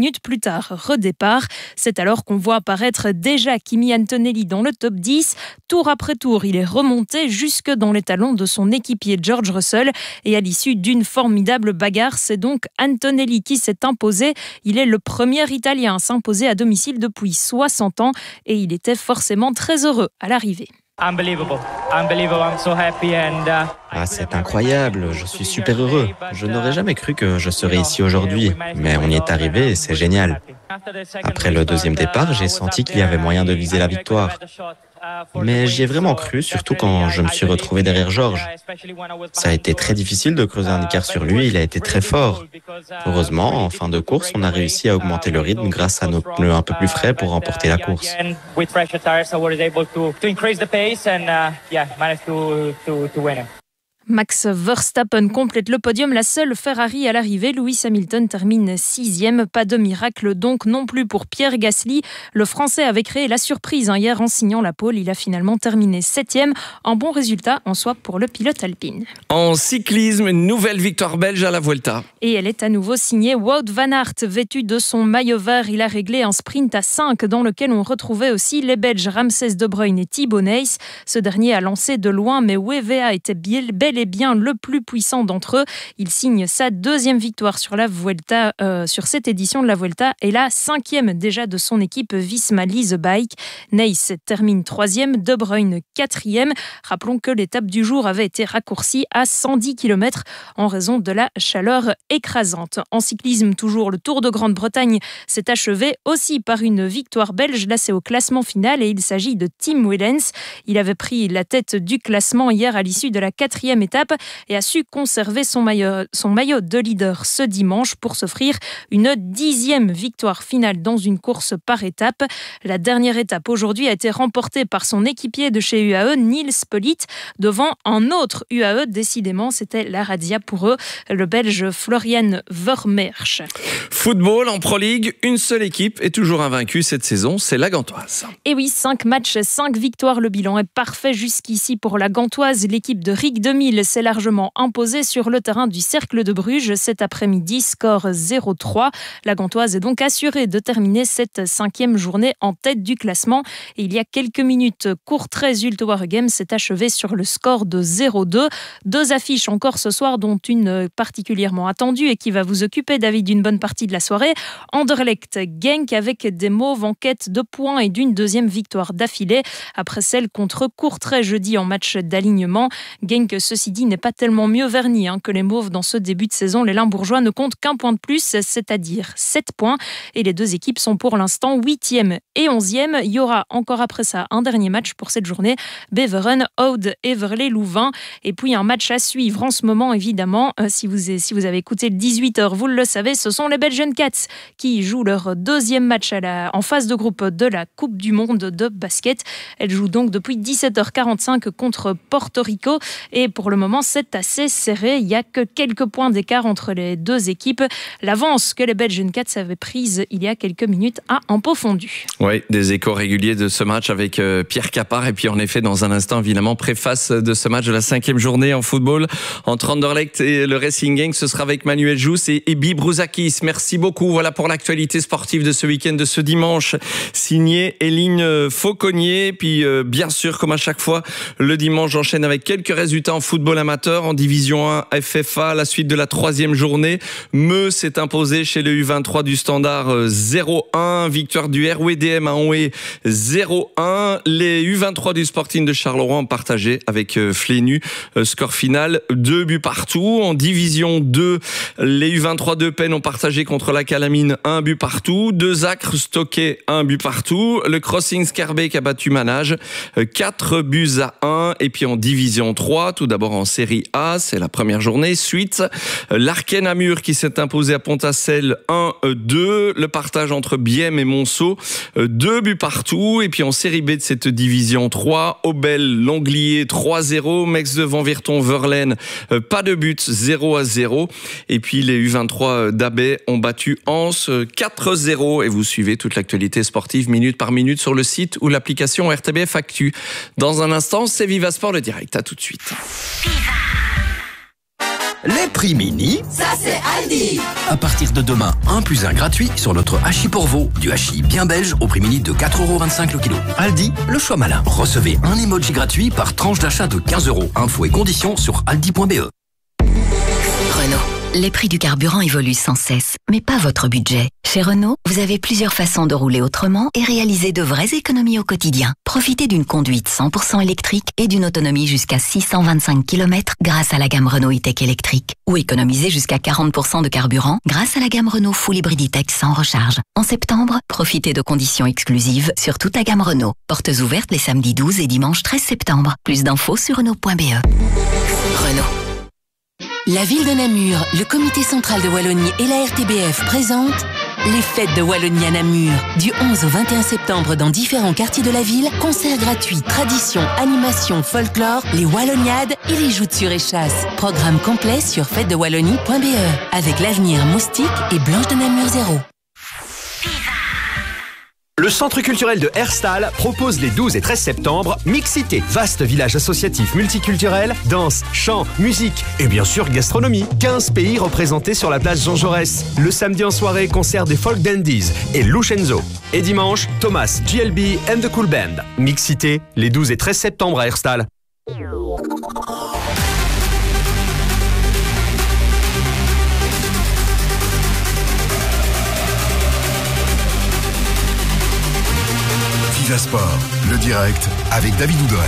minutes plus tard. Redépart. C'est alors qu'on voit apparaître déjà Kimi Antonelli dans le top 10. Tour après tour, il est remonté jusque dans les talons de son équipier George Russell. Et à l'issue d'une formidable bagarre, c'est donc Antonelli qui s'est imposé. Il est le premier Italien à s'imposer à domicile depuis 60 ans et il était forcément très heureux à l'arrivée. Unbelievable. I'm so happy c'est incroyable, je suis super heureux. Je n'aurais jamais cru que je serais ici aujourd'hui, mais on y est arrivé et c'est génial. Après le deuxième départ, j'ai senti qu'il y avait moyen de viser la victoire. Mais j'y ai vraiment cru, surtout quand je me suis retrouvé derrière George. Ça a été très difficile de creuser un écart sur lui, il a été très fort. Heureusement, en fin de course, on a réussi à augmenter le rythme grâce à nos pneus un peu plus frais pour remporter la course. Max Verstappen complète le podium, la seule Ferrari à l'arrivée. Lewis Hamilton termine 6e. Pas de miracle donc non plus pour Pierre Gasly. Le Français avait créé la surprise hier en signant la pole. Il a finalement terminé 7e. Un bon résultat en soi pour le pilote alpine. En cyclisme, une nouvelle victoire belge à la Vuelta. Et elle est à nouveau signée Wout van Aert. Vêtu de son maillot vert, il a réglé un sprint à 5 dans lequel on retrouvait aussi les Belges Ramses De Bruyne et Thibaut Nys. Ce dernier a lancé de loin, mais WVA était bel et bien le plus puissant d'entre eux. Il signe sa deuxième victoire sur la Vuelta, sur cette édition de la Vuelta et la 5e déjà de son équipe Visma Lease Bike. Nys termine 3e, De Bruyne 4e. Rappelons que l'étape du jour avait été raccourcie à 110 km en raison de la chaleur écrasante. En cyclisme, toujours le Tour de Grande-Bretagne s'est achevé aussi par une victoire belge. Là, c'est au classement final et il s'agit de Tim Wellens. Il avait pris la tête du classement hier à l'issue de la 4e étape et a su conserver son maillot de leader ce dimanche pour s'offrir une 10e victoire finale dans une course par étape. La dernière étape aujourd'hui a été remportée par son équipier de chez UAE, Nils Politt, devant un autre UAE. Décidément, c'était la razzia pour eux, le Belge Florian Vermeersch. Football en Pro League, une seule équipe est toujours invaincue cette saison, c'est la Gantoise. Et oui, 5 matchs, 5 victoires, le bilan est parfait jusqu'ici pour la Gantoise. L'équipe de Rick 2000 s'est largement imposée sur le terrain du Cercle de Bruges cet après-midi, score 0-3. La Gantoise est donc assurée de terminer cette 5e journée en tête du classement. Et il y a quelques minutes, Courtrai-Zulte Waregem s'est achevé sur le score de 0-2. 2 affiches encore ce soir, dont une particulièrement attendue et qui va vous occuper, David, d'une bonne partie de la soirée. Anderlecht-Genk avec des Mauves en quête de points et d'une deuxième victoire d'affilée après celle contre Courtrai jeudi en match d'alignement. Genk, ceci dit, n'est pas tellement mieux verni que les Mauves dans ce début de saison. Les Limbourgeois ne comptent qu'un point de plus, c'est-à-dire 7 points. Et les deux équipes sont pour l'instant 8e et 11e. Il y aura encore après ça un dernier match pour cette journée. Beveren, Aude, Heverlee-Louvain. Et puis un match à suivre en ce moment, évidemment. Si vous avez écouté le 18h, vous le savez, ce sont les Belgian Cats qui jouent leur deuxième match en phase de groupe de la Coupe du Monde de basket. Elles jouent donc depuis 17h45 contre Porto Rico. Et pour le moment, c'est assez serré. Il n'y a que quelques points d'écart entre les deux équipes. L'avance que les Belgian Cats avaient prise il y a quelques minutes a un peu fondu. Oui, des échos réguliers de ce match avec Pierre Capard. Et puis en effet, dans un instant, évidemment, préface de ce match de la 5e journée en football entre Anderlecht et le Racing Genk. Ce sera avec Manuel Jousse et Ebi Brouzakis. Merci beaucoup. Voilà pour l'actualité sportive de ce week-end, de ce dimanche. Signé Eline Fauconnier. Puis bien sûr, comme à chaque fois, le dimanche, j'enchaîne avec quelques résultats en football amateur. En division 1 FFA, la suite de la 3e journée. Meux s'est imposé chez le U23 du Standard 0-1. Victoire du RWDM à Onhé 0-1. Les U23 du Sporting de Charleroi ont partagé avec Flénu. Score final 2 buts partout. En division 2, les U23 de Penn ont partagé contre la Calamine 1 but partout. 2 Acres Stocké 1 but partout. Le Crossing Scarbeck a battu Manage 4 buts à 1. Et puis en division 3, tout d'abord en série A, c'est la première journée. Suite, l'Arken Amur qui s'est imposé à Pontacelle 1-2. Le partage entre Bième et Monceau 2 buts partout. Et puis en série B de cette division 3, Aubel Longlier 3-0. Mex de Vanvirton Verlaine pas de but, 0-0. Et puis les U23 d'Abbé ont battu Anse 4-0. Et vous suivez toute l'actualité sportive minute par minute sur le site ou l'application RTBF Actu. Dans un instant, c'est Viva Sport le direct. À tout de suite. Les prix mini, ça c'est Aldi. À partir de demain, 1+1 gratuit sur notre hachis pour veau. Du hachis bien belge au prix mini de 4,25 € le kilo. Aldi, le choix malin. Recevez un emoji gratuit par tranche d'achat de 15 €. Infos et conditions sur aldi.be. Renault. Les prix du carburant évoluent sans cesse, mais pas votre budget. Chez Renault, vous avez plusieurs façons de rouler autrement et réaliser de vraies économies au quotidien. Profitez d'une conduite 100% électrique et d'une autonomie jusqu'à 625 km grâce à la gamme Renault E-Tech électrique. Ou économisez jusqu'à 40% de carburant grâce à la gamme Renault Full Hybrid E-Tech sans recharge. En septembre, profitez de conditions exclusives sur toute la gamme Renault. Portes ouvertes les samedis 12 et dimanche 13 septembre. Plus d'infos sur Renault.be. Renault. La ville de Namur, le comité central de Wallonie et la RTBF présentent les fêtes de Wallonie à Namur. Du 11 au 21 septembre dans différents quartiers de la ville, concerts gratuits, traditions, animations, folklore, les Walloniades et les joutes sur échasse. Programme complet sur fêtesdewallonie.be avec l'avenir Moustique et Blanche de Namur 0. Le Centre culturel de Herstal propose les 12 et 13 septembre Mixité, vaste village associatif multiculturel, danse, chant, musique et bien sûr gastronomie. 15 pays représentés sur la place Jean Jaurès. Le samedi en soirée, concert des Folk Dandies et Lucenzo. Et dimanche, Thomas, GLB and the Cool Band. Mixité, les 12 et 13 septembre à Herstal. Viva Sport, le direct avec David Ouderet.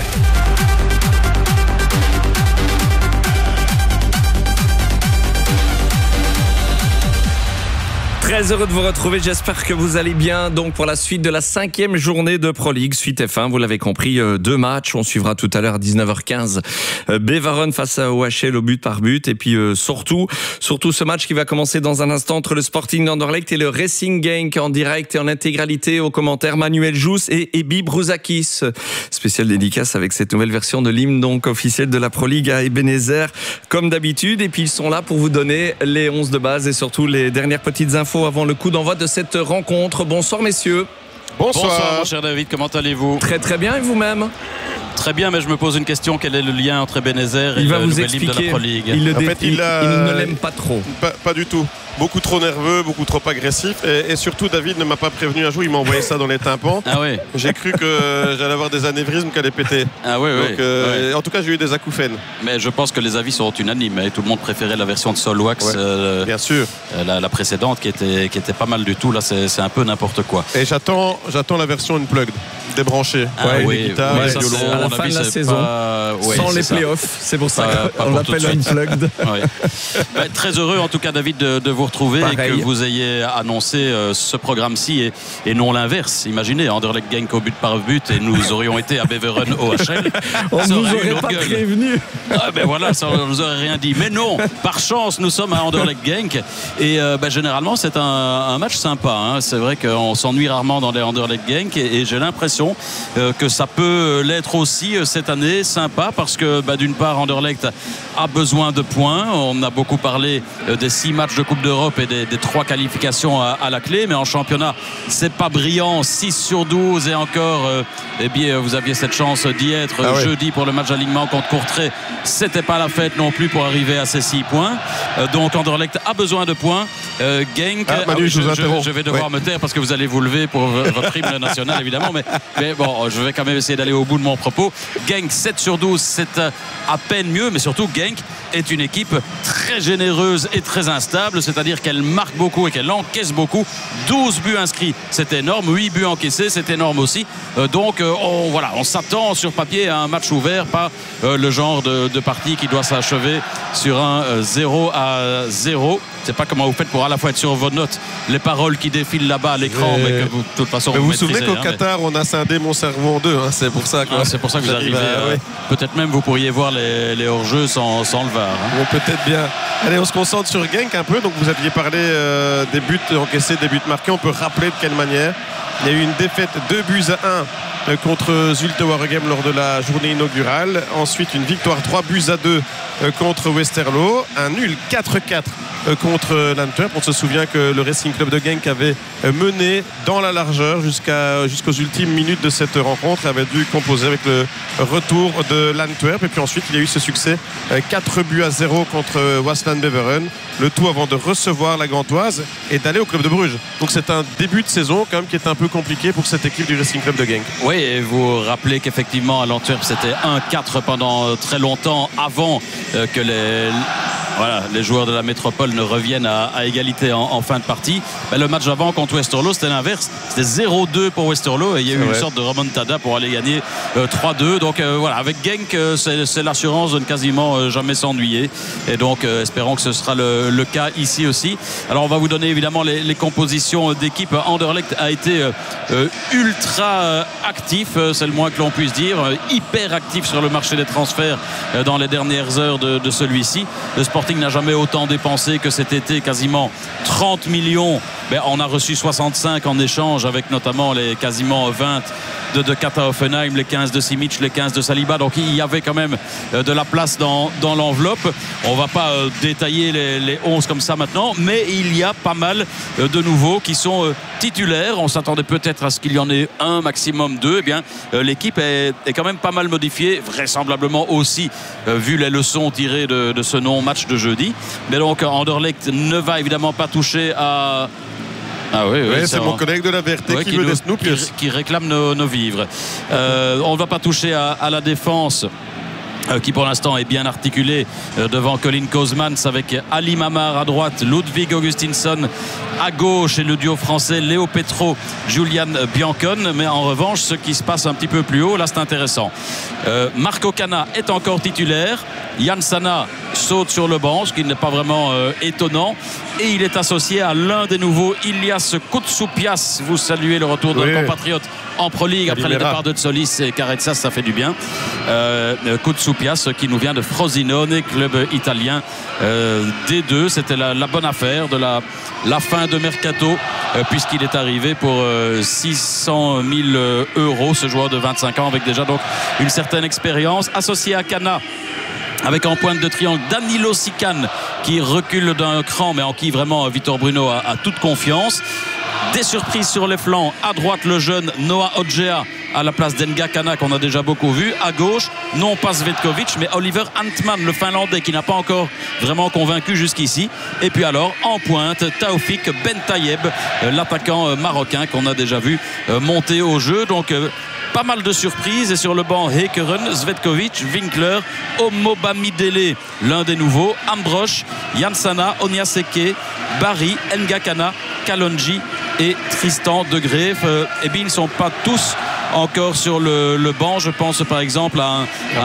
Très heureux de vous retrouver, j'espère que vous allez bien. Donc pour la suite de la 5e journée de Pro League, suite F1, vous l'avez compris, 2 matchs. On suivra tout à l'heure à 19h15 Beveren face à OHL au but par but. Et puis surtout ce match qui va commencer dans un instant entre le Sporting d'Anderlecht et le Racing Genk en direct et en intégralité aux commentaires Manuel Jousse et Ebi Brouzakis. Spécial dédicace avec cette nouvelle version de l'hymne donc officielle de la Pro League à Ebenezer comme d'habitude. Et puis ils sont là pour vous donner les 11 de base et surtout les dernières petites infos avant le coup d'envoi de cette rencontre. Bonsoir messieurs. Bonsoir mon cher David, comment allez-vous? Très très bien, et vous-même? Très bien, mais je me pose une question, quel est le lien entre Ebenezer et le nouvel hymne de la Pro League? Il ne l'aime pas trop. Pas du tout. Beaucoup trop nerveux, beaucoup trop agressif. Et surtout, David ne m'a pas prévenu un jour, il m'a envoyé ça dans les tympans. Ah oui. J'ai cru que j'allais avoir des anévrismes qui allaient péter. Ah oui, donc, oui. En tout cas, j'ai eu des acouphènes. Mais je pense que les avis sont unanimes. Et tout le monde préférait la version de Solwax. Bien sûr. La précédente qui était pas mal du tout. Là, c'est un peu n'importe quoi. Et j'attends la version unplugged, débranchée. Oui, les guitares, les violons. À la fin de la saison, sans les playoffs. C'est pour ça qu'on l'appelle unplugged. Très heureux en tout cas, David, de vous retrouver. Pareil. Et que vous ayez annoncé ce programme-ci et non l'inverse. Imaginez, Anderlecht Genk au but par but et nous aurions été à Beveren OHL. On nous aurait pas prévenu. Ah ben voilà, ça on nous aurait rien dit. Mais non, par chance, nous sommes à Anderlecht Genk et généralement c'est un match sympa. Hein. C'est vrai qu'on s'ennuie rarement dans les Anderlecht Genk et j'ai l'impression que ça peut l'être aussi cette année, sympa parce que d'une part Anderlecht a besoin de points. On a beaucoup parlé des 6 matchs de Coupe d'Europe et des 3 qualifications à la clé, mais en championnat c'est pas brillant. 6 sur 12 et encore vous aviez cette chance d'y être jeudi pour le match d'alignement contre Courtrai. C'était pas la fête non plus pour arriver à ces 6 points. Donc Anderlecht a besoin de points. Genk, Manu, je vais devoir me taire parce que vous allez vous lever pour votre hymne national évidemment, mais bon, je vais quand même essayer d'aller au bout de mon propos. Genk 7 sur 12, c'est à peine mieux, mais surtout Genk est une équipe très généreuse et très instable, c'est-à-dire qu'elle marque beaucoup et qu'elle encaisse beaucoup. 12 buts inscrits, c'est énorme. 8 buts encaissés, c'est énorme aussi. Donc on s'attend sur papier à un match ouvert, pas le genre de partie qui doit s'achever sur un 0-0. Je ne sais pas comment vous faites pour à la fois être sur vos notes, les paroles qui défilent là-bas à l'écran, mais que vous, de toute façon vous souvenez qu'au Qatar on a scindé mon cerveau en deux, c'est pour ça c'est pour ça que vous arrivez peut-être même vous pourriez voir les hors-jeux sans le VAR. Peut-être bien. Allez, on se concentre sur Genk un peu. Donc vous aviez parlé des buts encaissés, des buts marqués. On peut rappeler de quelle manière. Il y a eu une défaite 2-1 contre Zulte Waregem lors de la journée inaugurale. Ensuite une victoire 3-2 contre Westerlo. Un nul 4-4 contre l'Antwerp. On se souvient que le Racing Club de Genk avait mené dans la largeur jusqu'aux ultimes minutes de cette rencontre et avait dû composer avec le retour de l'Antwerp. Et puis ensuite, il y a eu ce succès 4-0 contre Waasland Beveren. Le tout avant de recevoir la Gantoise et d'aller au Club de Bruges. Donc c'est un début de saison quand même qui est un peu compliqué pour cette équipe du Racing Club de Genk. Oui, et vous rappelez qu'effectivement à l'Antwerp c'était 1-4 pendant très longtemps avant que les joueurs de la métropole ne reviennent à égalité en fin de partie. Le match avant contre Westerlo, c'était l'inverse. C'était 0-2 pour Westerlo et il y a eu une sorte de remontada pour aller gagner 3-2. Donc voilà, avec Genk, c'est l'assurance de ne quasiment jamais s'ennuyer. Et donc espérons que ce sera le cas ici aussi. Alors on va vous donner évidemment les compositions d'équipe. Anderlecht a été ultra actif, c'est le moins que l'on puisse dire, hyper actif sur le marché des transferts dans les dernières heures de celui-ci. Le Sporting n'a jamais autant dépensé que cet été, quasiment 30 millions. On a reçu 65 en échange avec notamment les quasiment 20 de Kata Hoffenheim, les 15 de Simic, les 15 de Saliba. Donc il y avait quand même de la place dans l'enveloppe. On ne va pas détailler les 11 comme ça maintenant, mais il y a pas mal de nouveaux qui sont titulaires. On s'attendait peut-être à ce qu'il y en ait un, maximum deux. Eh bien, l'équipe est quand même pas mal modifiée, vraisemblablement aussi vu les leçons tirées de ce non-match de jeudi. Mais donc Anderlecht ne va évidemment pas toucher à... Ah oui, c'est mon collègue de la VRT qui réclame nos vivres. On ne va pas toucher à la défense qui pour l'instant est bien articulé devant Colin Kozmans avec Ali Mamar à droite, Ludwig Augustinsson à gauche et le duo français Léo Petro, Julian Biancon. Mais en revanche, ce qui se passe un petit peu plus haut, là c'est intéressant. Marco Cana est encore titulaire, Yann Sana saute sur le banc, ce qui n'est pas vraiment étonnant, et il est associé à l'un des nouveaux, Ilias Koutsoupias. Vous saluez le retour de notre compatriote en Pro League après les départs de Tsolis et Carezza, ça fait du bien. Koutsoupias qui nous vient de Frosinone, club italien D2. C'était la bonne affaire de la fin de Mercato, puisqu'il est arrivé pour 600 000 €, ce joueur de 25 ans avec déjà donc une certaine expérience, associé à Cana avec en pointe de triangle Danilo Sican qui recule d'un cran, mais en qui vraiment Vitor Bruno a toute confiance. Des surprises sur les flancs. À droite, le jeune Noah Odjea à la place d'Enga Kana qu'on a déjà beaucoup vu. À gauche, non pas Svetkovic, mais Oliver Antman, le Finlandais, qui n'a pas encore vraiment convaincu jusqu'ici. Et puis alors, en pointe, Taoufik Bentayeb, l'attaquant marocain qu'on a déjà vu monter au jeu. Donc pas mal de surprises. Et sur le banc, Hekeren, Svetkovic, Winkler, Omobamidele, l'un des nouveaux, Ambrosch, Yansana, Onyaseke, Barry, Enga Kana, Kalonji et Tristan de Greef. Et bien ils ne sont pas tous encore sur le banc. Je pense par exemple à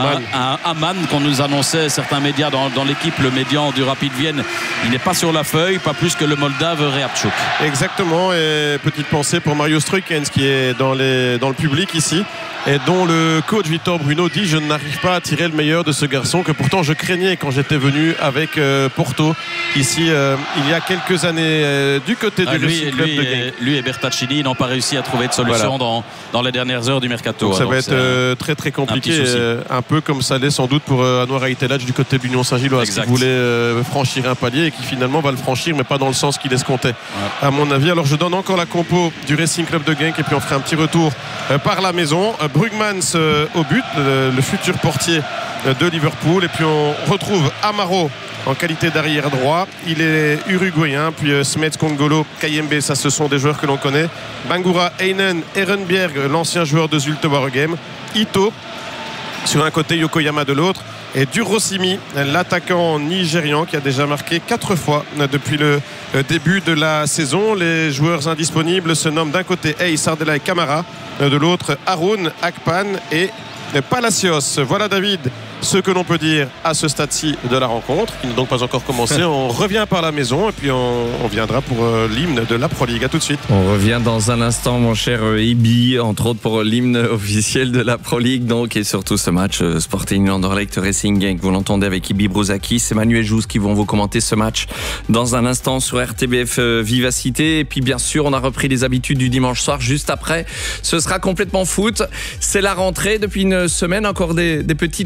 un Aman qu'on nous annonçait certains médias dans l'équipe, le médian du Rapid Vienne. Il n'est pas sur la feuille, pas plus que le Moldave Reapchuk. Exactement, et petite pensée pour Mario Struikens qui est dans le public ici et dont le coach Vitor Bruno dit: je n'arrive pas à tirer le meilleur de ce garçon que pourtant je craignais quand j'étais venu avec Porto ici il y a quelques années du côté du Racing Club de Genk. Lui et Bertaccini n'ont pas réussi à trouver de solution dans les dernières heures du mercato. Donc ça va être très très compliqué, un peu comme ça l'est sans doute pour Anwar Aitelaj du côté de l'Union Saint-Gilloise, qui voulait franchir un palier et qui finalement va le franchir, mais pas dans le sens qu'il escomptait à mon avis. Alors je donne encore la compo du Racing Club de Genk et puis on fera un petit retour par la maison. Brugmans au but, le futur portier de Liverpool, et puis on retrouve Amaro en qualité d'arrière droit. Il est uruguayen. Puis Smets, Kongolo, Kayembe, ça ce sont des joueurs que l'on connaît. Bangura, Heinen, Ehrenberg, l'ancien joueur de Zulte Waregem. Ito sur un côté, Yokoyama de l'autre. Et Durosimi, l'attaquant nigérian qui a déjà marqué 4 fois depuis le début de la saison. Les joueurs indisponibles se nomment d'un côté Hey, Sardella et Camara, de l'autre Haroun, Akpan et Palacios. Voilà David, ce que l'on peut dire à ce stade-ci de la rencontre, qui n'est donc pas encore commencé. On revient par la maison et puis on viendra pour l'hymne de la Pro League. À tout de suite. On revient dans un instant, mon cher Ibi, entre autres pour l'hymne officiel de la Pro League, donc, et surtout ce match Sporting Anderlecht Racing Genk. Vous l'entendez avec Ibi Brouzakis, c'est Manuel Jousse qui vont vous commenter ce match dans un instant sur RTBF Vivacité. Et puis bien sûr, on a repris les habitudes du dimanche soir. Juste après, ce sera complètement foot. C'est la rentrée depuis une semaine, encore des petites nouveautés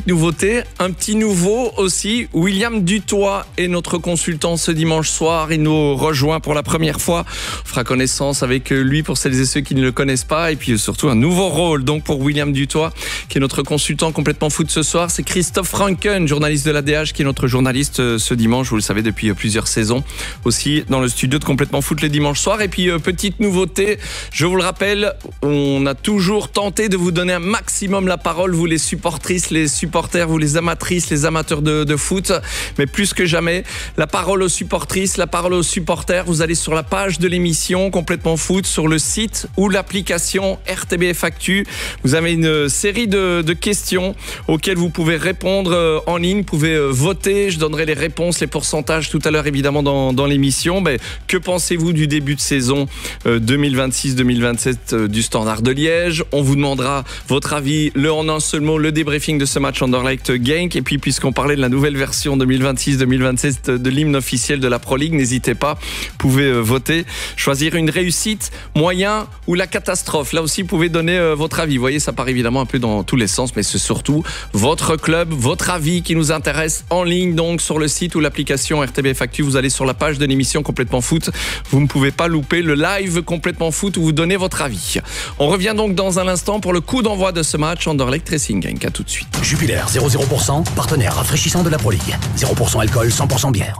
nouveautés, un petit nouveau aussi. William Dutoit est notre consultant ce dimanche soir. Il nous rejoint pour la première fois. On fera connaissance avec lui pour celles et ceux qui ne le connaissent pas. Et puis surtout un nouveau rôle donc pour William Dutoit, qui est notre consultant complètement foot ce soir. C'est Christophe Franken, journaliste de l'ADH, qui est notre journaliste ce dimanche. Vous le savez depuis plusieurs saisons. Aussi dans le studio de Complètement Foot les dimanches soirs. Et puis petite nouveauté, je vous le rappelle, on a toujours tenté de vous donner un maximum la parole, vous les supportrices, les supporters, vous les amatrices, les amateurs de foot, mais plus que jamais, la parole aux supportrices, la parole aux supporters. Vous allez sur la page de l'émission Complètement Foot, sur le site ou l'application RTBF Actu. Vous avez une série de questions auxquelles vous pouvez répondre en ligne, vous pouvez voter. Je donnerai les réponses, les pourcentages tout à l'heure évidemment dans l'émission. Mais que pensez-vous du début de saison 2026-2027 du Standard de Liège? On vous demandera votre avis, en un seul mot, le débriefing de ce match Anderlecht-Genk. Et puis, puisqu'on parlait de la nouvelle version 2026-2027 de l'hymne officiel de la Pro League, n'hésitez pas, vous pouvez voter, choisir une réussite, moyen ou la catastrophe. Là aussi, vous pouvez donner votre avis. Vous voyez, ça part évidemment un peu dans tous les sens, mais c'est surtout votre club, votre avis qui nous intéresse en ligne, donc sur le site ou l'application RTBF Actu. Vous allez sur la page de l'émission Complètement Foot. Vous ne pouvez pas louper le live Complètement Foot où vous donnez votre avis. On revient donc dans un instant pour le coup d'envoi de ce match Anderlecht Racing Genk. À tout de suite. Jupiler 0,0%, partenaire rafraîchissant de la Pro League. 0% alcool, 100% bière.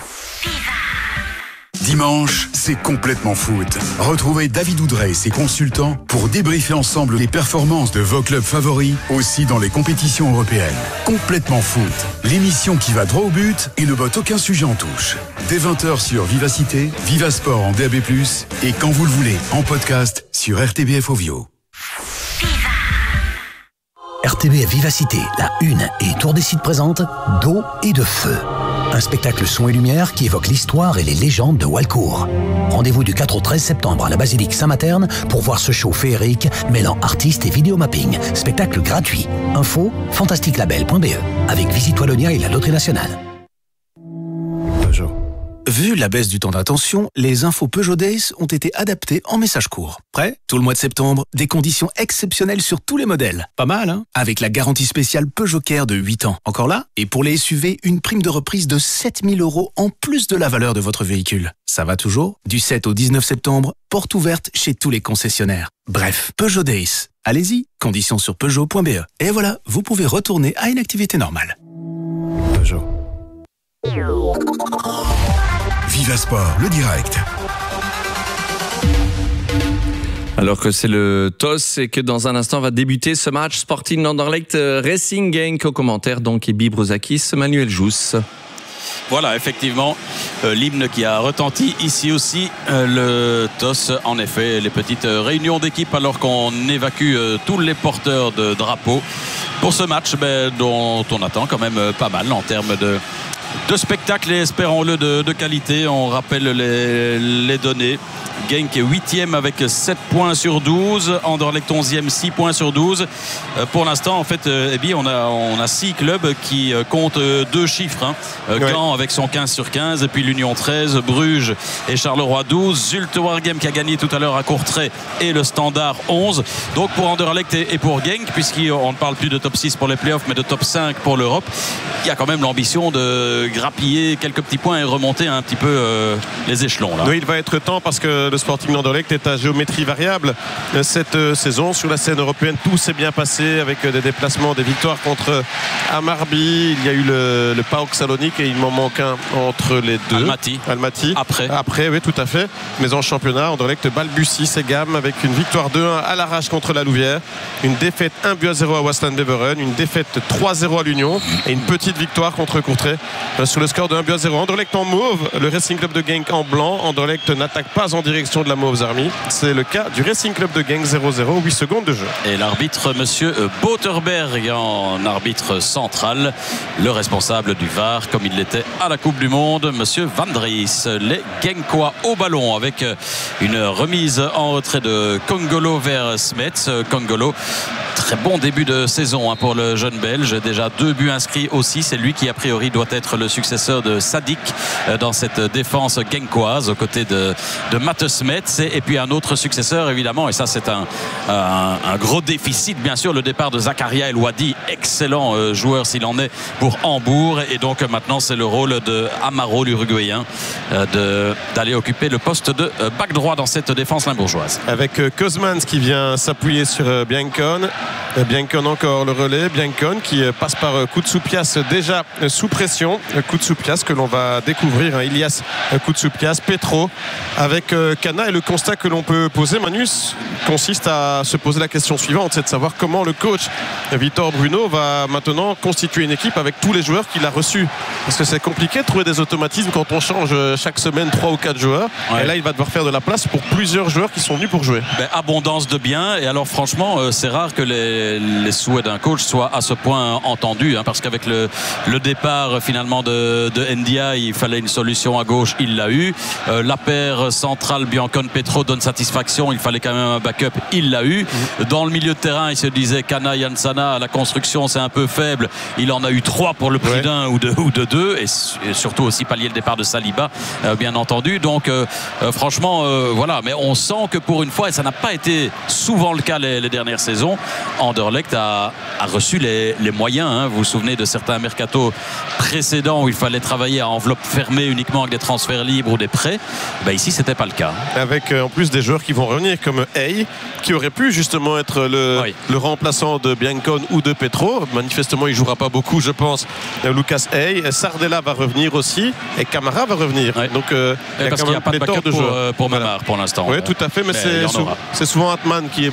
Dimanche, c'est Complètement Foot. Retrouvez David Oudrey et ses consultants pour débriefer ensemble les performances de vos clubs favoris, aussi dans les compétitions européennes. Complètement Foot, l'émission qui va droit au but et ne botte aucun sujet en touche. Dès 20h sur Vivacité, Vivasport en DAB+, et quand vous le voulez, en podcast sur RTBF Ovio. RTBF Vivacité, la Une et Tour des Sites présente d'eau et de feu. Un spectacle son et lumière qui évoque l'histoire et les légendes de Walcourt. Rendez-vous du 4 au 13 septembre à la basilique Saint-Materne pour voir ce show féerique mêlant artistes et vidéomapping. Spectacle gratuit. Info fantasticlabel.be avec Visite Wallonia et la Loterie Nationale. Vu la baisse du temps d'attention, les infos Peugeot Days ont été adaptées en message court. Prêt? Tout le mois de septembre, des conditions exceptionnelles sur tous les modèles. Pas mal, hein? Avec la garantie spéciale Peugeot Care de 8 ans. Encore là? Et pour les SUV, une prime de reprise de 7 000 € en plus de la valeur de votre véhicule. Ça va toujours? Du 7 au 19 septembre, porte ouverte chez tous les concessionnaires. Bref, Peugeot Days. Allez-y, conditions sur Peugeot.be. Et voilà, vous pouvez retourner à une activité normale. Peugeot. Vivasport, le direct. Alors que c'est le TOS et que dans un instant va débuter ce match Sporting Anderlecht Racing Genk. Au commentaire donc Ebi Brouzakis, Manuel Jousse. Voilà, effectivement, l'hymne qui a retenti ici aussi, le TOS, en effet, les petites réunions d'équipe alors qu'on évacue tous les porteurs de drapeaux pour ce match dont on attend quand même pas mal en termes de spectacle et espérons-le de qualité. On rappelle les données. Genk est 8e avec 7 points sur 12. Anderlecht 11e, 6 points sur 12. Pour l'instant, en fait, on a 6 clubs qui comptent 2 chiffres. Hein. Caen avec son 15 sur 15. Et puis l'Union 13, Bruges et Charleroi 12. Zulte Waregem qui a gagné tout à l'heure à Courtrai et le Standard 11. Donc pour Anderlecht et pour Genk, puisqu'on ne parle plus de top 6 pour les playoffs, mais de top 5 pour l'Europe, il y a quand même l'ambition de grappiller quelques petits points et remonter un petit peu les échelons. Là. Oui, il va être temps parce que le Sporting Anderlecht est à géométrie variable cette saison. Sur la scène européenne, tout s'est bien passé avec des déplacements, des victoires contre Amarby. Il y a eu le PAOK Salonique et il m'en manque un entre les deux. Almaty. Après, oui, tout à fait. Mais en championnat, Anderlecht balbutie ses gammes avec une victoire 2-1 à l'arrache contre la Louvière, une défaite 1-0 à Waasland Beveren, une défaite 3-0 à l'Union et une petite victoire contre Courtrai sur le score de 1-0. Anderlecht en mauve, le Racing Club de Genk en blanc. Anderlecht n'attaque pas en direction de la Mauves Army. C'est le cas du Racing Club de Genk, 0-0, 8 secondes de jeu. Et l'arbitre, monsieur Boterberg, en arbitre central, le responsable du VAR, comme il l'était à la Coupe du Monde, monsieur Van Dries. Les Genkois au ballon avec une remise en retrait de Kongolo vers Smets. Kongolo très bon début de saison pour le jeune Belge. Déjà 2 buts inscrits aussi. C'est lui qui a priori doit être le successeur de Sadik dans cette défense genkoise aux côtés de Matte Smets. Et puis un autre successeur évidemment, et ça c'est un gros déficit bien sûr, le départ de Zakaria El Wadi, excellent joueur s'il en est pour Hambourg. Et donc maintenant c'est le rôle de Amaro, l'Uruguayen, d'aller occuper le poste de back droit dans cette défense limbourgeoise. Avec Kozmans qui vient s'appuyer sur Biancon. Biancon encore le relais. Biancon qui passe par Koutsoupias déjà sous pression. Koutsoupias que l'on va découvrir, Ilias Koutsoupias, Petro avec Cana. Et le constat que l'on peut poser, Manus, consiste à se poser la question suivante, c'est de savoir comment le coach Vitor Bruno va maintenant constituer une équipe avec tous les joueurs qu'il a reçus. Parce que c'est compliqué de trouver des automatismes quand on change chaque semaine 3 ou 4 joueurs. Ouais. Et là il va devoir faire de la place pour plusieurs joueurs qui sont venus pour jouer. Abondance de biens. Et alors franchement c'est rare que les souhaits d'un coach soient à ce point entendus, parce qu'avec le départ finalement de Ndia, il fallait une solution à gauche, il l'a eu. La paire centrale Biancon-Petro donne satisfaction, il fallait quand même un backup, il l'a eu. Dans le milieu de terrain il se disait Cana, Jansana, la construction c'est un peu faible, il en a eu 3 pour le prix d'un ou de 2, et surtout aussi pallier le départ de Saliba bien entendu. Donc franchement voilà, mais on sent que pour une fois, et ça n'a pas été souvent le cas les dernières saisons, Anderlecht a reçu les moyens. Vous vous souvenez de certains mercatos précédents où il fallait travailler à enveloppe fermée uniquement avec des transferts libres ou des prêts. Ici c'était pas le cas. Avec en plus des joueurs qui vont revenir comme Hey, qui aurait pu justement être le remplaçant de Biancon ou de Petro. Manifestement il jouera pas beaucoup je pense, Lucas Hey. Sardella va revenir aussi et Camara va revenir. Donc parce qu'il n'y a pas de backup pour Mamar pour l'instant. Oui tout à fait, mais c'est souvent Atman qui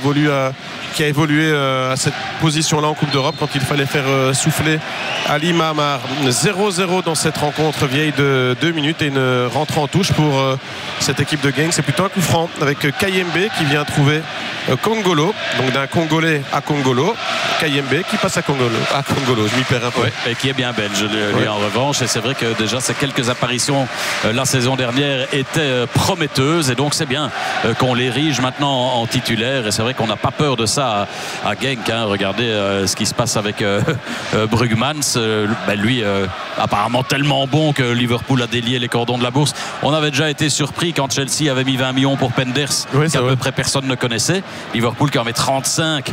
a évolué à cette position-là en Coupe d'Europe quand il fallait faire souffler Ali Mamar. 0-0 dans cette rencontre vieille de 2 minutes et une rentrée en touche pour cette équipe de Genk. C'est plutôt un coup franc avec Kayembe qui vient trouver Kongolo, donc d'un Congolais à Kongolo. Kayembe qui passe à Kongolo, je m'y perds un peu. Et qui est bien belge lui en revanche, et c'est vrai que déjà ces quelques apparitions la saison dernière étaient prometteuses, et donc c'est bien qu'on l'érige maintenant en titulaire, et c'est vrai qu'on n'a pas peur de ça à Genk. Regardez ce qui se passe avec Brugmans, lui apparemment tellement bon que Liverpool a délié les cordons de la bourse. On avait déjà été surpris quand Chelsea avait mis 20 millions pour Penders, qu'à peu près personne ne connaissait. Liverpool qui en met 35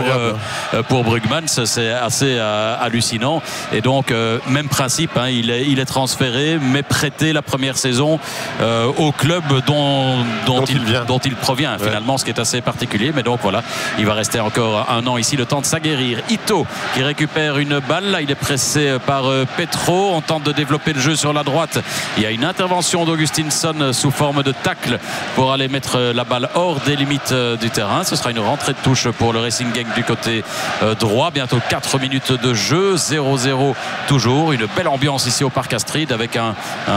pour Brugmans, c'est assez hallucinant. Et donc même principe, il est transféré mais prêté la première saison au club dont il provient finalement, ce qui est assez particulier. Mais donc voilà, il va rester encore un an ici, le temps de s'aguerrir. Ito qui récupère une balle, là il est pressé par Petro, on tente de développer le jeu sur la droite, il y a une intervention d'Augustinsson sous forme de tacle pour aller mettre la balle hors des limites du terrain. Ce sera une rentrée de touche pour le Racing Genk du côté droit. Bientôt 4 minutes de jeu, 0-0 toujours, une belle ambiance ici au Parc Astrid avec un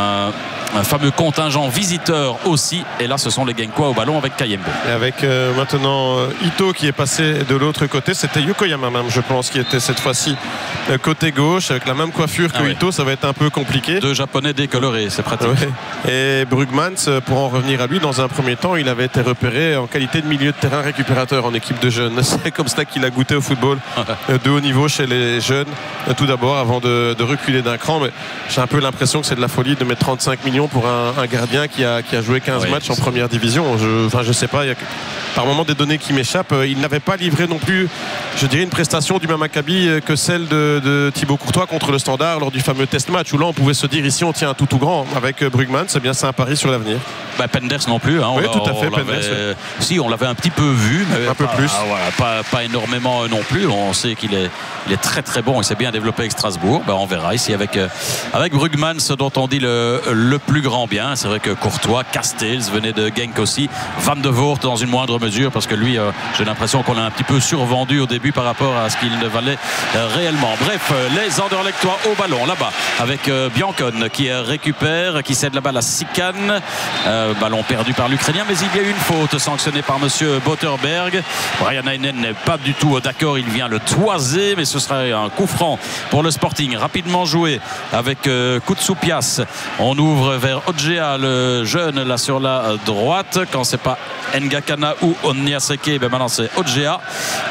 fameux contingent visiteur aussi, et là ce sont les Genkois au ballon avec Kayembe. Et avec maintenant Ito qui est passé de l'autre côté, c'était Yokoyama même je pense qui était cette fois-ci côté gauche avec la même coiffure que Ito. Ça va être un peu compliqué. 2 Japonais décolorés, c'est pratique. Et Brugmans, pour en revenir à lui, dans un premier temps il avait été repéré en qualité de milieu de terrain récupérateur en équipe de jeunes. C'est comme ça qu'il a goûté au football de haut niveau chez les jeunes tout d'abord avant de reculer d'un cran. Mais j'ai un peu l'impression que c'est de la folie de mettre 35 millions pour un gardien qui a joué 15 matchs en première division. Je sais pas, il y a par moment des données qui m'échappent. Il n'avait pas livré non plus, je dirais, une prestation du même acabit que celle de Thibaut Courtois contre le Standard lors du fameux test match où là on pouvait se dire ici on tient un tout grand. Avec Brugmans, c'est bien, c'est un pari sur l'avenir. Penders non plus. Oui, tout à fait. Si, on l'avait un petit peu vu, mais un peu plus. Pas énormément non plus. On sait qu'il est très très bon. Il s'est bien développé avec Strasbourg. On verra ici avec Brugmans, dont on dit le plus grand bien. C'est vrai que Courtois, Castells venait de Genk aussi. Van de Voort dans une moindre mesure, parce que lui, j'ai l'impression qu'on l'a un petit peu survendu au début par rapport à ce qu'il ne valait réellement. Bref, les Anderlechtois au ballon là-bas avec Biancon qui récupère, qui cède la balle à Sikan. Ballon perdu par l'Ukrainien, mais il y a eu une faute sanctionnée par monsieur Botterberg. Brian Heinen n'est pas du tout d'accord, il vient le toiser, mais ce sera un coup franc pour le Sporting. Rapidement joué avec Koutsoupias. On ouvre vers Odjea, le jeune là sur la droite. Quand c'est pas Ngakana ou Onyaseke, maintenant c'est Odjea.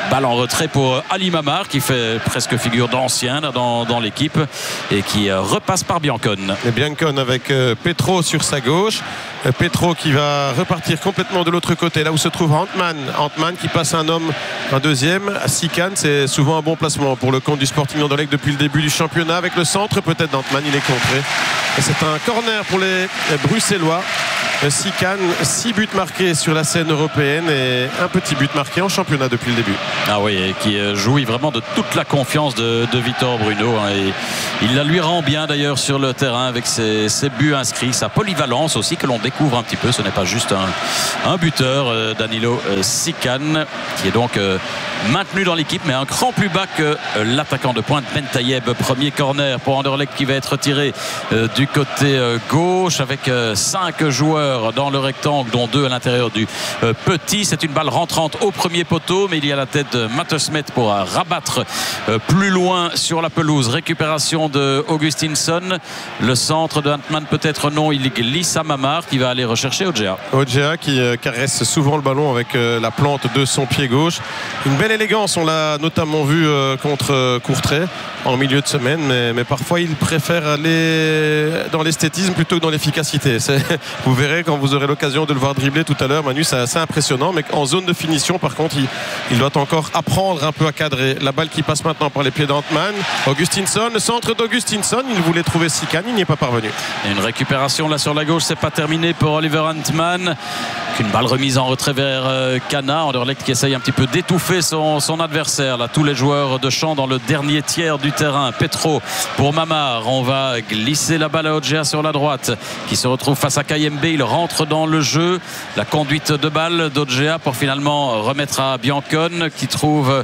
Balle en retrait pour Ali Mamar qui fait presque figure d'ancien dans l'équipe et qui repasse par Biancon. Et Biancon avec Petro sur sa gauche. Petro qui va repartir complètement de l'autre côté, là où se trouve Antman. Antman qui passe un homme, un deuxième. À Sikan, c'est souvent un bon placement pour le compte du Sporting Anderlecht depuis le début du championnat. Avec le centre peut-être d'Antman, il est contré. Et c'est un corner pour les Bruxellois. Sikan, 6 buts marqués sur la scène européenne et un petit but marqué en championnat depuis le début. Ah oui, et qui jouit vraiment de toute la confiance de Victor Bruno. Et il la lui rend bien d'ailleurs sur le terrain avec ses buts inscrits, sa polyvalence aussi que l'on découvre un petit peu. Ce n'est pas juste un buteur, Danilo Sikan, qui est donc maintenu dans l'équipe, mais un cran plus bas que l'attaquant de pointe Ben Taïeb. Premier corner pour Anderlecht qui va être tiré du côté gauche avec 5 joueurs dans le rectangle, dont 2 à l'intérieur du petit. C'est une balle rentrante au premier poteau, mais il y a la tête de Mattesmet pour rabattre plus loin sur la pelouse. Récupération de Augustinsson. Le centre de Antman peut-être non, il glisse à Mamar qui va aller rechercher Odjea. Odjea qui caresse souvent le ballon avec la plante de son pied gauche. Une belle élégance, on l'a notamment vu contre Courtrai en milieu de semaine, mais parfois il préfère aller dans l'esthétisme plutôt que dans l'efficacité. Vous verrez quand vous aurez l'occasion de le voir dribbler tout à l'heure, Manu, c'est assez impressionnant, mais en zone de finition par contre il doit encore apprendre un peu à cadrer. La balle qui passe maintenant par les pieds d'Antman. Augustinsson, le centre d'Augustinsson, il voulait trouver Sikan, il n'y est pas parvenu. Et une récupération là sur la gauche, c'est pas terminé pour Oliver Antman. Une balle remise en retrait vers Cana. Anderlecht qui essaye un petit peu d'étouffer son adversaire. Là, tous les joueurs de champ dans le dernier tiers du terrain. Petro pour Mamar. On va glisser la balle à Odjea sur la droite qui se retrouve face à Kayembe. Il rentre dans le jeu. La conduite de balle d'Odjea pour finalement remettre à Biancon qui trouve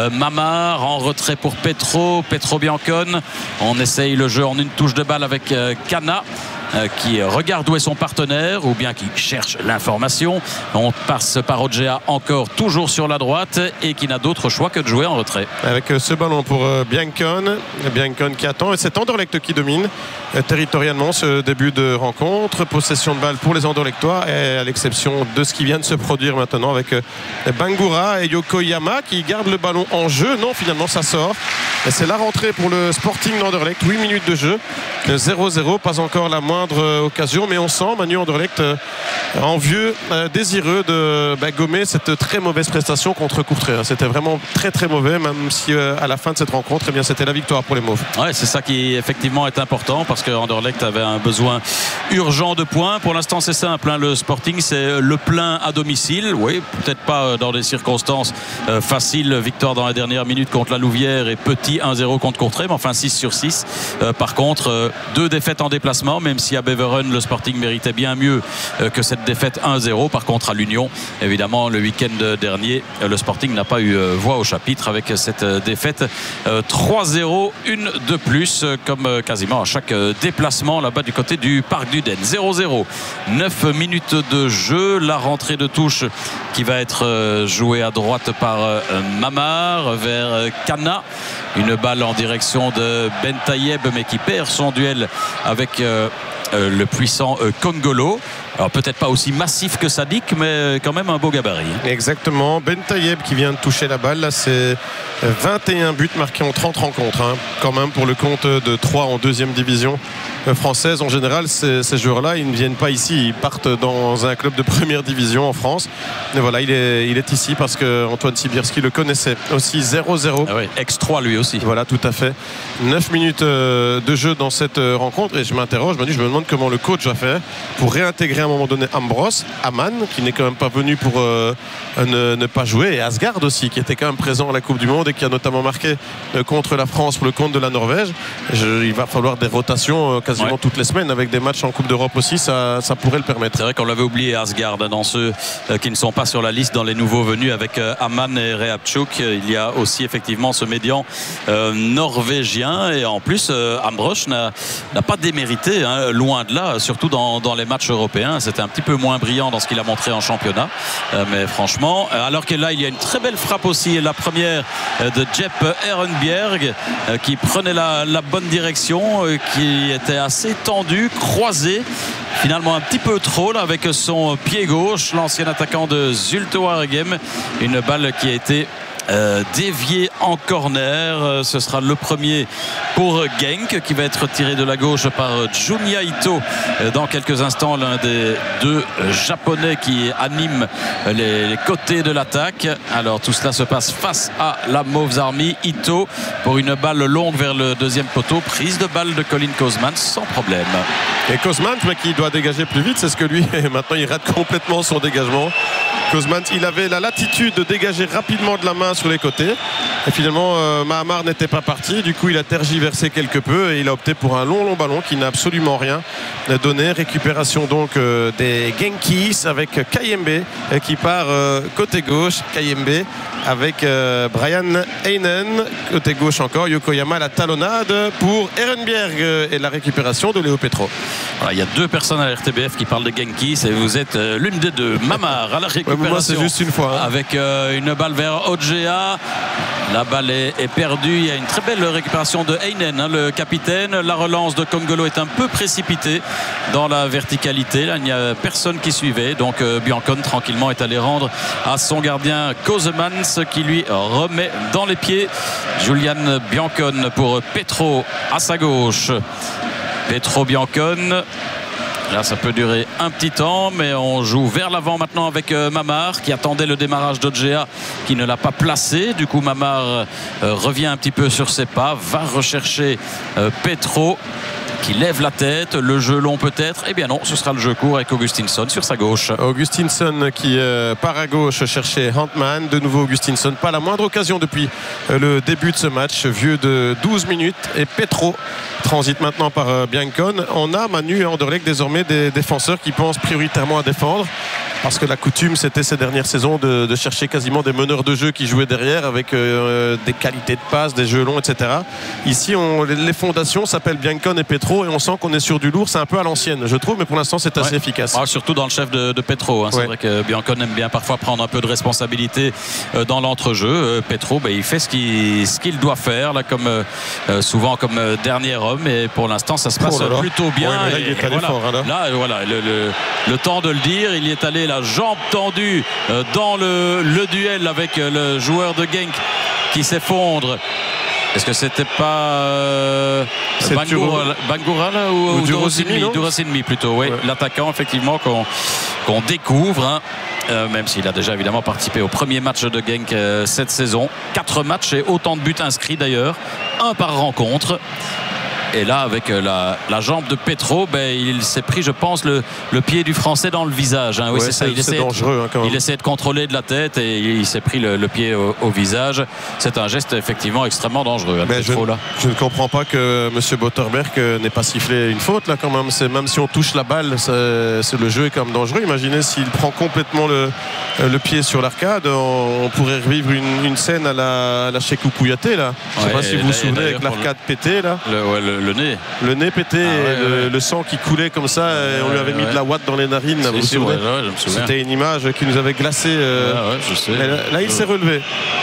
Mamar en retrait pour Petro. Petro Biancon. On essaye le jeu en une touche de balle avec Cana. Qui regarde où est son partenaire ou bien qui cherche l'information. On passe par Odjea encore toujours sur la droite et qui n'a d'autre choix que de jouer en retrait. Avec ce ballon pour Biancon qui attend et c'est Anderlecht qui domine territorialement ce début de rencontre. Possession de balle pour les Anderlechtois et à l'exception de ce qui vient de se produire maintenant avec Bangura et Yokoyama qui gardent le ballon en jeu. Non, finalement ça sort. Et c'est la rentrée pour le Sporting d'Anderlecht. 8 minutes de jeu, 0-0, pas encore la moindre occasion, mais on sent Manu Anderlecht envieux, désireux de gommer cette très mauvaise prestation contre Courtrai. C'était vraiment très très mauvais, même si à la fin de cette rencontre, eh bien, c'était la victoire pour les Mauves. Ouais, c'est ça qui effectivement est important parce que Anderlecht avait un besoin urgent de points. Pour l'instant, c'est simple, hein, le Sporting, c'est le plein à domicile. Oui, peut-être pas dans des circonstances faciles. Victoire dans la dernière minute contre la Louvière et petit 1-0 contre Courtrai, mais enfin 6 sur 6. Par contre, 2 défaites en déplacement, même si à Beveren, le Sporting méritait bien mieux que cette défaite 1-0. Par contre, à l'Union, évidemment, le week-end dernier, le Sporting n'a pas eu voix au chapitre avec cette défaite 3-0, une de plus, comme quasiment à chaque déplacement là-bas du côté du Parc du Den. 0-0, 9 minutes de jeu. La rentrée de touche qui va être jouée à droite par Mamar vers Cana. Une balle en direction de Ben Taïeb, mais qui perd son duel avec le puissant Kongolo. Alors peut-être pas aussi massif que Sadik, mais quand même un beau gabarit. Exactement. Ben Taïeb qui vient de toucher la balle. Là, c'est 21 buts marqués en 30 rencontres. Hein. Quand même pour le compte de 3 en 2e division française. En général, ces joueurs-là, ils ne viennent pas ici. Ils partent dans un club de première division en France. Et voilà, il est ici parce qu'Antoine Sibierski le connaissait. Aussi 0-0. Ah oui, ex-3 lui aussi. Voilà, tout à fait. 9 minutes de jeu dans cette rencontre. Et je m'interroge, je me demande comment le coach a fait pour réintégrer à un moment donné Ambros, Aman, qui n'est quand même pas venu pour ne pas jouer, et Asgard aussi, qui était quand même présent à la Coupe du Monde et qui a notamment marqué contre la France pour le compte de la Norvège. Il va falloir des rotations quasiment toutes les semaines avec des matchs en Coupe d'Europe aussi, ça pourrait le permettre. C'est vrai qu'on l'avait oublié, Asgard, dans ceux qui ne sont pas sur la liste, dans les nouveaux venus avec Aman et Reapchuk. Il y a aussi effectivement ce médian norvégien, et en plus Ambros n'a pas démérité, hein, loin de là, surtout dans les matchs européens. C'était un petit peu moins brillant dans ce qu'il a montré en championnat, mais franchement, alors que là il y a une très belle frappe aussi, la première de Jep Ehrenbjerg qui prenait la bonne direction, qui était assez tendu, croisé finalement un petit peu trop là, avec son pied gauche, l'ancien attaquant de Zulte Waregem. Une balle qui a été dévié en corner. Ce sera le premier pour Genk qui va être tiré de la gauche par Junya Ito dans quelques instants, l'un des deux japonais qui animent les côtés de l'attaque. Alors tout cela se passe face à la Mauves Army. Ito pour une balle longue vers le deuxième poteau, prise de balle de Colin Kozman sans problème. Et Kozman qui doit dégager plus vite, c'est ce que lui maintenant il rate complètement son dégagement. Kozman, il avait la latitude de dégager rapidement de la main sur les côtés et finalement Mahamar n'était pas parti, du coup il a tergiversé quelque peu et il a opté pour un long ballon qui n'a absolument rien donné. Récupération donc des Genkies avec Kayembe qui part côté gauche. Kayembe avec Brian Heinen côté gauche encore. Yokoyama la talonnade pour Ehrenberg et la récupération de Léo Petro. Voilà, il y a deux personnes à la RTBF qui parlent de Genkies et vous êtes l'une des deux. Mamar à la récupération. Moi c'est juste une fois avec une balle vers Odgea. La balle est perdue. Il y a une très belle récupération de Heinen, le capitaine. La relance de Kongolo est un peu précipitée dans la verticalité. Là, il n'y a personne qui suivait. Donc Biancon tranquillement est allé rendre à son gardien Kozemans qui lui remet dans les pieds. Julian Biancon pour Petro à sa gauche. Petro Biancon. Là, ça peut durer un petit temps, mais on joue vers l'avant maintenant avec Mamar qui attendait le démarrage d'Odgea qui ne l'a pas placé. Du coup, Mamar revient un petit peu sur ses pas, va rechercher Petro qui lève la tête, le jeu long peut-être. Eh bien non, ce sera le jeu court avec Augustinsson sur sa gauche. Augustinsson qui part à gauche chercher Huntman. De nouveau Augustinsson, pas la moindre occasion depuis le début de ce match, vieux de 12 minutes. Et Petro transite maintenant par Biancon. On a Manu et Anderlecht désormais des défenseurs qui pensent prioritairement à défendre. Parce que la coutume, c'était ces dernières saisons de chercher quasiment des meneurs de jeu qui jouaient derrière avec des qualités de passe, des jeux longs, etc. Ici, les fondations s'appellent Biancon et Petro et on sent qu'on est sur du lourd. C'est un peu à l'ancienne, je trouve, mais pour l'instant, c'est assez efficace. Ah, surtout dans le chef de Petro. Hein. C'est vrai que Biancon aime bien parfois prendre un peu de responsabilité dans l'entrejeu. Petro, il fait ce qu'il doit faire, là, comme, souvent comme dernier homme. Et pour l'instant, ça se passe plutôt bien. Ouais, là, il est allé fort. Là, voilà, le temps de le dire, il y est allé la jambe tendue dans le duel avec le joueur de Genk qui s'effondre. Est-ce que c'était pas Bangura là, ou Durasinmi plutôt, oui. L'attaquant effectivement qu'on découvre, hein. Même s'il a déjà évidemment participé au premier match de Genk cette saison. 4 matchs et autant de buts inscrits d'ailleurs, 1 par rencontre. Et là, avec la jambe de Petro, il s'est pris, je pense, le pied du Français dans le visage. Hein. Oui, c'est ça. C'est dangereux. Hein, quand même. Il essaie de contrôler de la tête et il s'est pris le pied au visage. C'est un geste effectivement extrêmement dangereux. Hein, je ne comprends pas que M. Botterberg n'ait pas sifflé une faute là quand même. Même si on touche la balle, le jeu est quand même dangereux. Imaginez s'il prend complètement le pied sur l'arcade, on pourrait revivre une scène à la Cheikhou Kouyaté là. Je ne sais pas si vous vous souvenez avec l'arcade pété là. Le nez pété, le sang qui coulait comme ça, et on lui avait mis de la ouate dans les narines. Là, c'était une image qui nous avait glacé. Je sais. Là, il s'est relevé.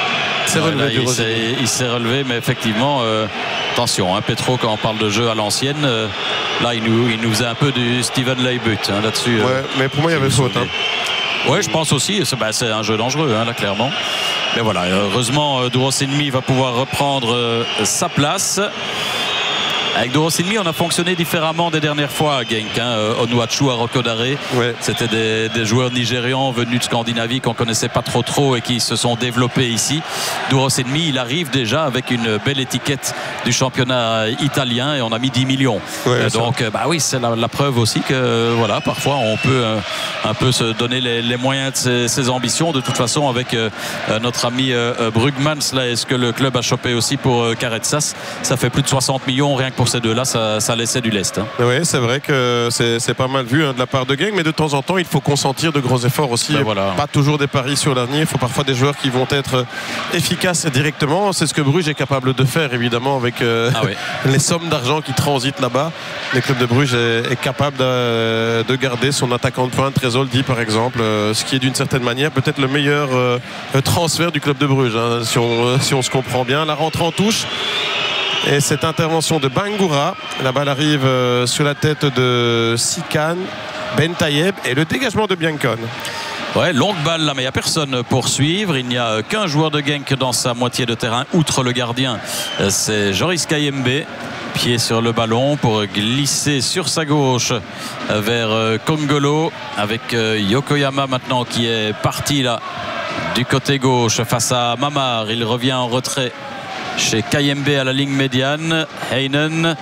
Il s'est relevé, mais effectivement, attention, hein, Petro, quand on parle de jeu à l'ancienne, là, il nous faisait un peu du Steven Leibut hein, là-dessus. Mais pour moi, il y avait faute. Hein. Oui, je pense aussi. C'est un jeu dangereux, hein, là, clairement. Mais voilà, heureusement, Durasinmi va pouvoir reprendre sa place. Avec Durasinmi, on a fonctionné différemment des dernières fois à Genk. Onuachu, Arokodare, c'était des joueurs nigérians venus de Scandinavie qu'on connaissait pas trop et qui se sont développés ici. Durasinmi, il arrive déjà avec une belle étiquette du championnat italien et on a mis 10 millions. Donc, oui, c'est la preuve aussi que parfois on peut un peu se donner les moyens de ses ambitions. De toute façon, avec notre ami Brugmans, là, est-ce que le club a chopé aussi pour Karetsas, ça fait plus de 60 millions rien que pour ces deux-là, ça laissait du lest. Hein. Oui, c'est vrai que c'est pas mal vu de la part de Genk, mais de temps en temps, il faut consentir de gros efforts aussi. Pas toujours des paris sur l'avenir. Il faut parfois des joueurs qui vont être efficaces directement. C'est ce que Bruges est capable de faire, évidemment, avec les sommes d'argent qui transitent là-bas. Le club de Bruges est capable de garder son attaquant de pointe, Tresoldi par exemple, ce qui est d'une certaine manière peut-être le meilleur transfert du club de Bruges, hein, si on se comprend bien. La rentrée en touche. Et cette intervention de Bangura, la balle arrive sur la tête de Sikan, Ben Tayeb et le dégagement de Biancon. Ouais, longue balle là, mais il n'y a personne pour suivre. Il n'y a qu'un joueur de Genk dans sa moitié de terrain, outre le gardien. C'est Joris Kayembe. Pied sur le ballon pour glisser sur sa gauche vers Kongolo, avec Yokoyama maintenant qui est parti là du côté gauche face à Mamar. Il revient en retrait chez Kayembe à la ligne médiane. Heinen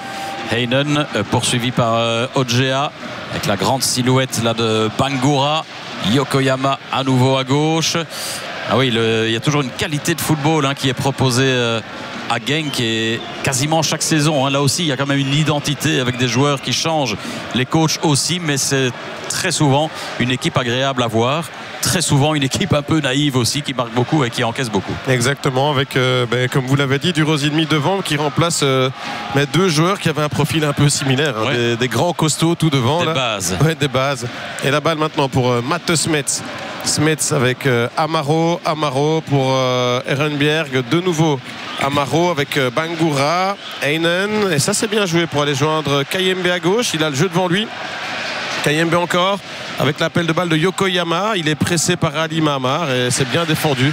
poursuivi par Ojea avec la grande silhouette là de Bangura. Yokoyama à nouveau à gauche. Ah oui, il y a toujours une qualité de football qui est proposée à Genk, et quasiment chaque saison. Là aussi, il y a quand même une identité avec des joueurs qui changent, les coachs aussi, mais c'est très souvent une équipe agréable à voir. Très souvent une équipe un peu naïve aussi, qui marque beaucoup et qui encaisse beaucoup. Exactement, avec comme vous l'avez dit, du Rosinmi devant qui remplace deux joueurs qui avaient un profil un peu similaire, des grands costauds tout devant. Des là. Bases. Ouais, des bases. Et la balle maintenant pour Matte Smets. Smets avec Amaro pour Ehrenbjerg, de nouveau Amaro avec Bangura, Heinen, et ça c'est bien joué pour aller joindre Kayembe à gauche. Il a le jeu devant lui. Kayembe encore avec l'appel de balle de Yokoyama. Il est pressé par Ali Mamar et c'est bien défendu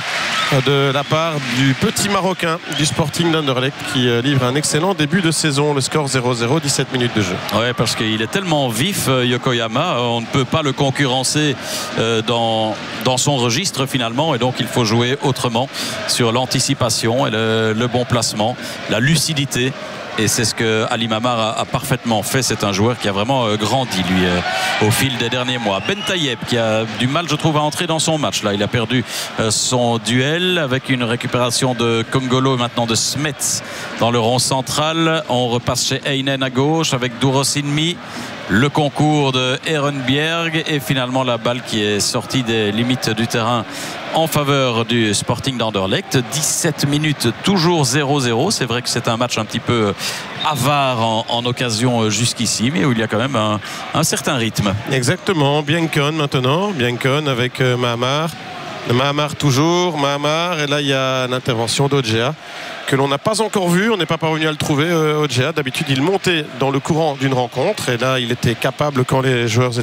de la part du petit Marocain du Sporting d'Anderlecht qui livre un excellent début de saison. Le score 0-0, 17 minutes de jeu. Ouais, parce qu'il est tellement vif, Yokoyama, on ne peut pas le concurrencer dans son registre finalement, et donc il faut jouer autrement sur l'anticipation et le bon placement, la lucidité. Et c'est ce que Ali Mamar a parfaitement fait. C'est un joueur qui a vraiment grandi lui au fil des derniers mois. Bentayeb qui a du mal, je trouve, à entrer dans son match. Là, il a perdu son duel avec une récupération de Kongolo, maintenant de Smets dans le rond central. On repasse chez Heinen à gauche avec Durosinmi. Le concours de Ehrenbjerg et finalement la balle qui est sortie des limites du terrain en faveur du Sporting d'Anderlecht. 17 minutes, toujours 0-0. C'est vrai que c'est un match un petit peu avare en occasion jusqu'ici, mais où il y a quand même un certain rythme. Exactement. Biancon maintenant. Biancon avec Mamar. Mamar toujours. Mamar. Et là, il y a l'intervention d'Ojea que l'on n'a pas encore vu, on n'est pas parvenu à le trouver. Ojea, d'habitude il montait dans le courant d'une rencontre, et là il était capable, quand les joueurs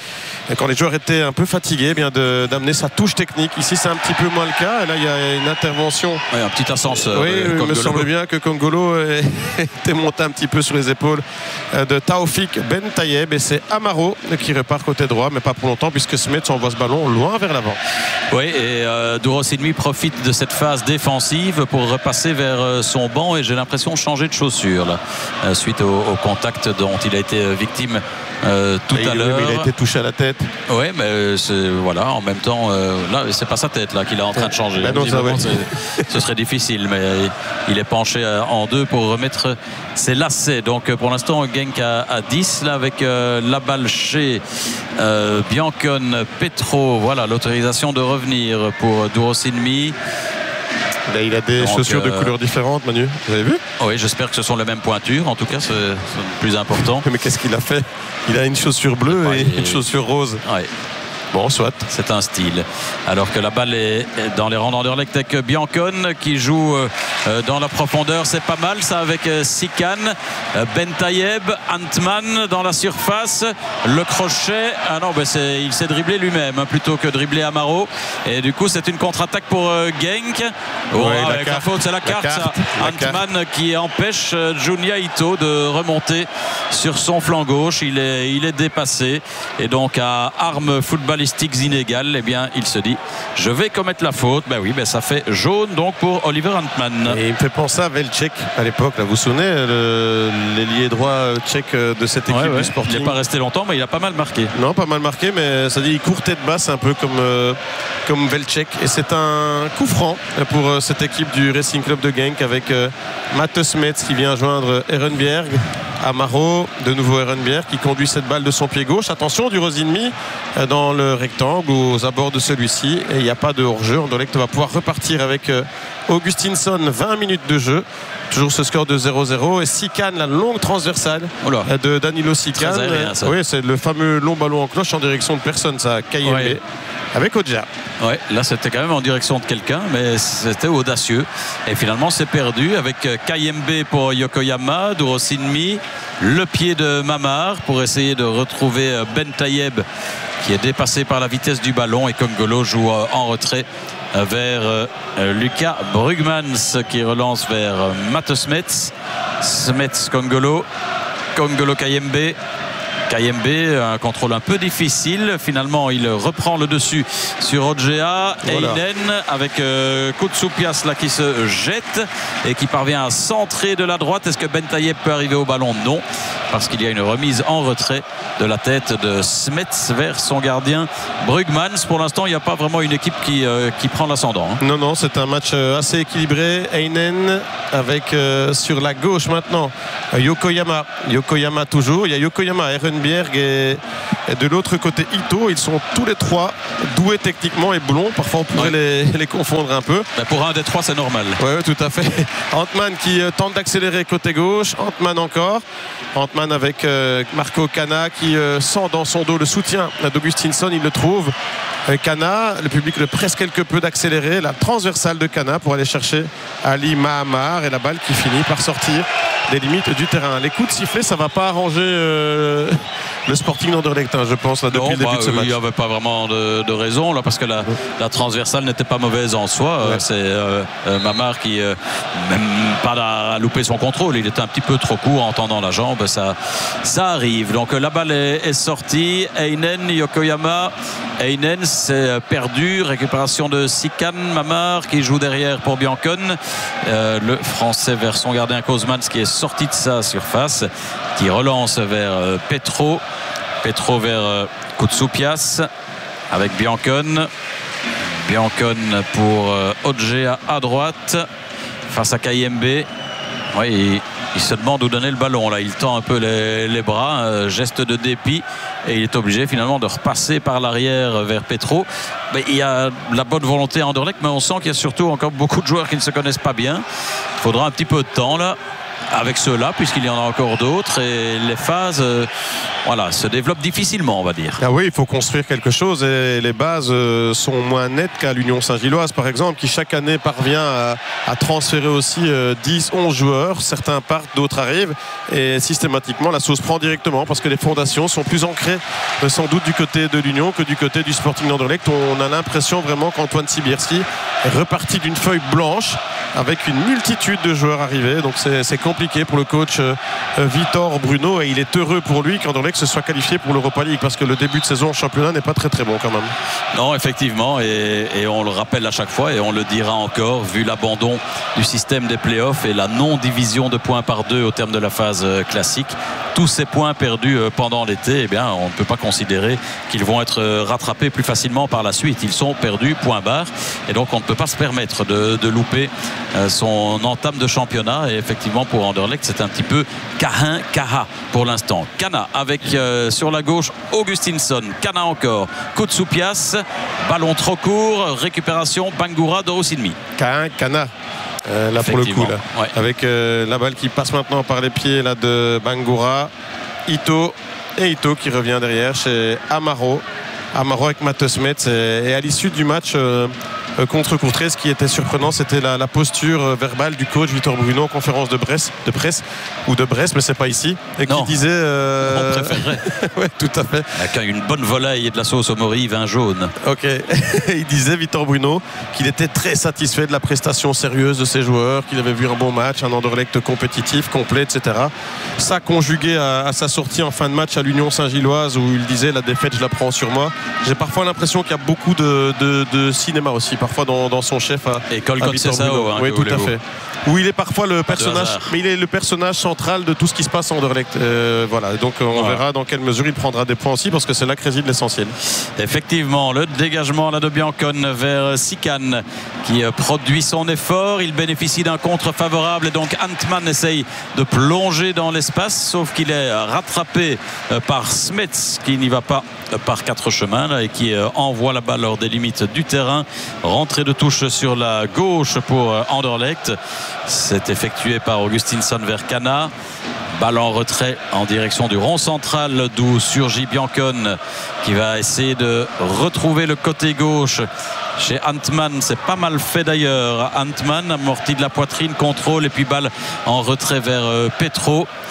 étaient un peu fatigués, d'amener sa touche technique. Ici c'est un petit peu moins le cas, et là il y a une intervention, un petit ascenseur. Oui, il me semble bien que Kongolo était monté un petit peu sur les épaules de Taoufik Bentayeb, et c'est Amaro qui repart côté droit, mais pas pour longtemps puisque Smets envoie ce ballon loin vers l'avant. Oui, et Durosinmi profite de cette phase défensive pour repasser vers son banc, et j'ai l'impression changer de chaussure là, suite au contact dont il a été victime tout à l'heure. Il a été touché à la tête. Oui, mais voilà, en même temps, là, c'est pas sa tête là qu'il est en train de changer. Ben non, ce serait difficile, mais il est penché en deux pour remettre ses lacets. Donc pour l'instant, Genk à 10 là, avec la balle chez Biancon, Petro. Voilà, l'autorisation de revenir pour Durosinmi. Là, il a des chaussures de couleurs différentes, Manu. Vous avez vu? Oui, j'espère que ce sont les mêmes pointures. En tout cas, c'est le plus important. Mais qu'est-ce qu'il a fait? Il a une chaussure bleue et une chaussure rose. Ouais. Bon, soit. C'est un style. Alors que la balle est dans les rangs d'Anderlecht avec Biancon qui joue dans la profondeur. C'est pas mal ça avec Sikan, Bentayeb, Antman dans la surface. Le crochet. Ah non, il s'est dribblé lui-même plutôt que dribbler Amaro. Et du coup, c'est une contre-attaque pour Genk. Avec la faute, c'est la carte. Antman qui empêche Junya Ito de remonter sur son flanc gauche. Il est dépassé. Et donc, à arme footballistique inégales, eh bien il se dit je vais commettre la faute. Ça fait jaune donc pour Oliver Antman. Et il me fait penser à Velček à l'époque, là, vous vous souvenez, l'ailier droit tchèque de cette équipe du Sporting. Il n'est pas resté longtemps, mais il a pas mal marqué. Non, pas mal marqué, mais ça dit il court tête basse un peu comme Velček, et c'est un coup franc pour cette équipe du Racing Club de Genk avec Matte Smets qui vient joindre Ehrenbjerg. Amaro, de nouveau Ehrenbjerg qui conduit cette balle de son pied gauche. Attention, du Rosinmi dans le rectangle aux abords de celui-ci, et il n'y a pas de hors-jeu. Anderlecht va pouvoir repartir avec Augustinsson, 20 minutes de jeu. Toujours ce score de 0-0, et Sikan, la longue transversale de Danilo Sikan. Oui, c'est le fameux long ballon en cloche en direction de personne, ça, Kayembe, avec Ojea. Ouais, là c'était quand même en direction de quelqu'un, mais c'était audacieux. Et finalement c'est perdu avec Kayembe pour Yokoyama, Durosinmi, le pied de Mamar pour essayer de retrouver Bentayeb qui est dépassé par la vitesse du ballon, et Kongolo joue en retrait vers Lucas Brugmans qui relance vers Matt Smets. Smets, Kongolo Kayembe. Un contrôle un peu difficile. Finalement, il reprend le dessus sur Odgea. Einen avec Koutsoupias là qui se jette et qui parvient à centrer de la droite. Est-ce que Bentayeb peut arriver au ballon? Non, parce qu'il y a une remise en retrait de la tête de Smets vers son gardien Brugmans. Pour l'instant, il n'y a pas vraiment une équipe qui prend l'ascendant. Non, c'est un match assez équilibré. Einen avec sur la gauche maintenant Yokoyama toujours. Il y a Yokoyama, Ehrenberg et de l'autre côté Ito. Ils sont tous les trois doués techniquement et blonds. Parfois on pourrait les confondre un peu. Pour un des trois, c'est normal. Oui, tout à fait. Antman qui tente d'accélérer côté gauche. Antman encore. Antman avec Marco Cana qui sent dans son dos le soutien d'Augustinson. Il le trouve. Cana, le public le presse quelque peu d'accélérer. La transversale de Cana pour aller chercher Ali Mahamar et la balle qui finit par sortir des limites du terrain. Les coups de sifflet, ça ne va pas arranger le Sporting d'Anderlecht, je pense, là, depuis le début de ce match. Il n'y avait pas vraiment de raison là, parce que la transversale n'était pas mauvaise en soi. C'est Mahamar qui même pas a loupé son contrôle. Il était un petit peu trop court en tendant la jambe. Ça arrive. Donc la balle est sortie. Einen, Yokoyama. Einen s'est perdu. Récupération de Sikan. Mahamar qui joue derrière pour Biancon. Le Français vers son gardien Kozmans qui est sorti de sa surface, qui relance vers Petro vers Koutsoupias avec Biancon pour Odgea à droite face à Kayembe. Oui, il se demande où donner le ballon là. Il tend un peu les bras, geste de dépit, et il est obligé finalement de repasser par l'arrière vers Petro. Mais il y a la bonne volonté à Anderlecht, mais on sent qu'il y a surtout encore beaucoup de joueurs qui ne se connaissent pas bien. Il faudra un petit peu de temps là avec ceux-là, puisqu'il y en a encore d'autres, et les phases se développent difficilement, on va dire. Ah oui, il faut construire quelque chose, et les bases sont moins nettes qu'à l'Union Saint-Gilloise par exemple, qui chaque année parvient à transférer aussi 10-11 joueurs. Certains partent, d'autres arrivent, et systématiquement la sauce prend directement, parce que les fondations sont plus ancrées sans doute du côté de l'Union que du côté du Sporting d'Anderlecht. On a l'impression vraiment qu'Antoine Sibierski est reparti d'une feuille blanche avec une multitude de joueurs arrivés, donc c'est compliqué pour le coach Vitor Bruno, et il est heureux pour lui qu'Anderlecht se soit qualifié pour l'Europa League, parce que le début de saison en championnat n'est pas très très bon quand même. Non, effectivement, et on le rappelle à chaque fois, et on le dira encore, vu l'abandon du système des playoffs et la non-division de points par deux au terme de la phase classique, tous ces points perdus pendant l'été, eh bien, on ne peut pas considérer qu'ils vont être rattrapés plus facilement par la suite. Ils sont perdus, point barre, et donc on ne peut pas se permettre de louper son entame de championnat. Et effectivement, pour Anderlecht, c'est un petit peu Kaha pour l'instant. Cana avec sur la gauche Augustinson, Cana encore, Koutsoupias, ballon trop court, récupération Bangoura de Roussinmi. Cana. Là pour le coup là. Avec la balle qui passe maintenant par les pieds là, de Bangoura, Ito qui revient derrière chez Amaro avec Matt Smets, et à l'issue du match contre Courtrai, ce qui était surprenant, c'était la posture verbale du coach Vitor Bruno en conférence de presse, mais c'est pas ici, et qui disait on préférerait ouais, tout à fait, avec une bonne volaille et de la sauce au mori, vin jaune. Ok. Il disait Vitor Bruno qu'il était très satisfait de la prestation sérieuse de ses joueurs, qu'il avait vu un bon match, un Anderlecht compétitif, complet, etc. Ça conjugué à sa sortie en fin de match à l'Union Saint-Gilloise, où il disait la défaite je la prends sur moi. J'ai parfois l'impression qu'il y a beaucoup de cinéma aussi parfois dans son chef et Colcon Cessao, oui, tout à fait. Où il est parfois le personnage, mais il est le personnage central de tout ce qui se passe en Anderlecht. Voilà, donc on verra dans quelle mesure il prendra des points aussi, parce que c'est là que réside l'essentiel. Effectivement, le dégagement là de Biancon vers Sikan qui produit son effort. Il bénéficie d'un contre favorable, et donc Antman essaye de plonger dans l'espace, sauf qu'il est rattrapé par Smets qui n'y va pas par quatre chemins là, et qui envoie la balle hors des limites du terrain. Rentrée de touche sur la gauche pour Anderlecht. C'est effectué par Augustinson vers Cana. Balle en retrait en direction du rond central, d'où surgit Biancon qui va essayer de retrouver le côté gauche chez Antman. C'est pas mal fait d'ailleurs. Antman amorti de la poitrine, contrôle, et puis balle en retrait vers Petro.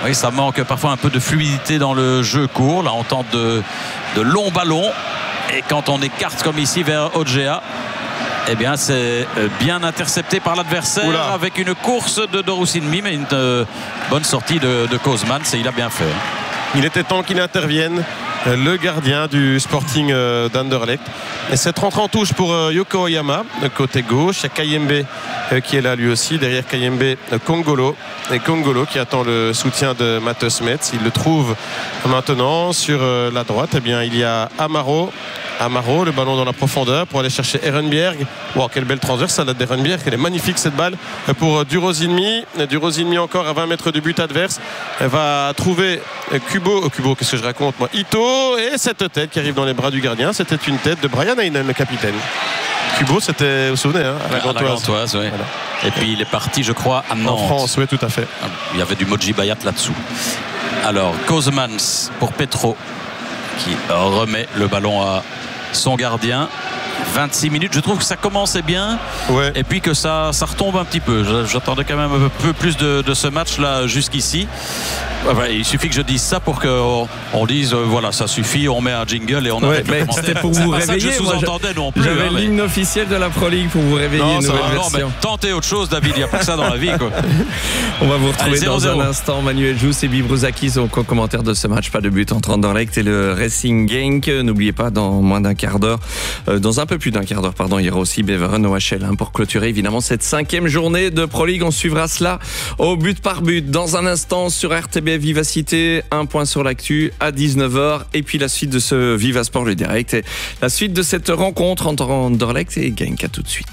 Oui, ça manque parfois un peu de fluidité dans le jeu court. Là, on tente de longs ballons. Et quand on écarte comme ici vers Ogea, eh bien, c'est bien intercepté par l'adversaire. Oula. Avec une course de Dorusinmi, mais une bonne sortie de Kozmans. Et il a bien fait. Il était temps qu'il intervienne, le gardien du Sporting d'Anderlecht. Et cette rentrée en touche pour Yoko Oyama, côté gauche. Il y a Kayembe qui est là lui aussi. Derrière Kayembe, Kongolo. Et Kongolo qui attend le soutien de Matheus Metz. Il le trouve maintenant sur la droite. Eh bien, il y a Amaro, le ballon dans la profondeur pour aller chercher Ehrenbjerg. Wow, quelle belle transversale d'Ehrenbjerg. Elle est magnifique cette balle pour Durosinmi. Durosinmi encore à 20 mètres du but adverse. Elle va trouver Kubo, qu'est-ce que je raconte moi, Ito, et cette tête qui arrive dans les bras du gardien. C'était une tête de Brian Heinen, le capitaine. Kubo, c'était, vous vous souvenez, hein, à la Gantoise. Oui. Voilà. Et puis il est parti, je crois, à Nantes. En France, oui, tout à fait. Il y avait du Moji Bayat là-dessous. Alors, Kozmans pour Petro, qui remet le ballon à son gardien. 26 minutes, je trouve que ça commençait bien, ouais. Et puis que ça retombe un petit peu. J'attendais quand même un peu plus de ce match-là jusqu'ici. Il suffit que je dise ça pour qu'on dise voilà, ça suffit, on met un jingle et on arrête le commentaire. C'était pour vous réveiller. Je sous-entendais non plus. J'avais l'hymne officiel de la Pro League pour vous réveiller. Non, mais tentez autre chose, David, il n'y a pas que ça dans la vie, quoi. On va vous retrouver dans un instant. Manuel Jousse et Bibruzakis au commentaire de ce match. Pas de but entre Anderlecht et le Racing Genk. N'oubliez pas, dans moins d'un quart d'heure, dans un peu plus d'un quart d'heure, pardon, il y aura aussi Beveren OHL pour clôturer évidemment cette 5e journée de Pro League. On suivra cela au but par but dans un instant sur RTBF Vivacité. Un point sur l'actu à 19h et puis la suite de ce Viva Sport le direct et la suite de cette rencontre entre Anderlecht et Genk. À tout de suite.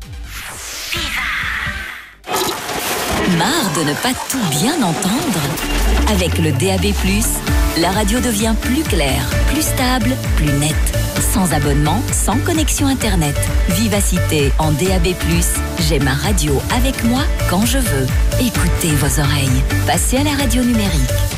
Marre de ne pas tout bien entendre? Avec le DAB+, la radio devient plus claire, plus stable, plus nette. Sans abonnement, sans connexion Internet. Vivacité en DAB+, j'ai ma radio avec moi quand je veux. Écoutez vos oreilles. Passez à la radio numérique.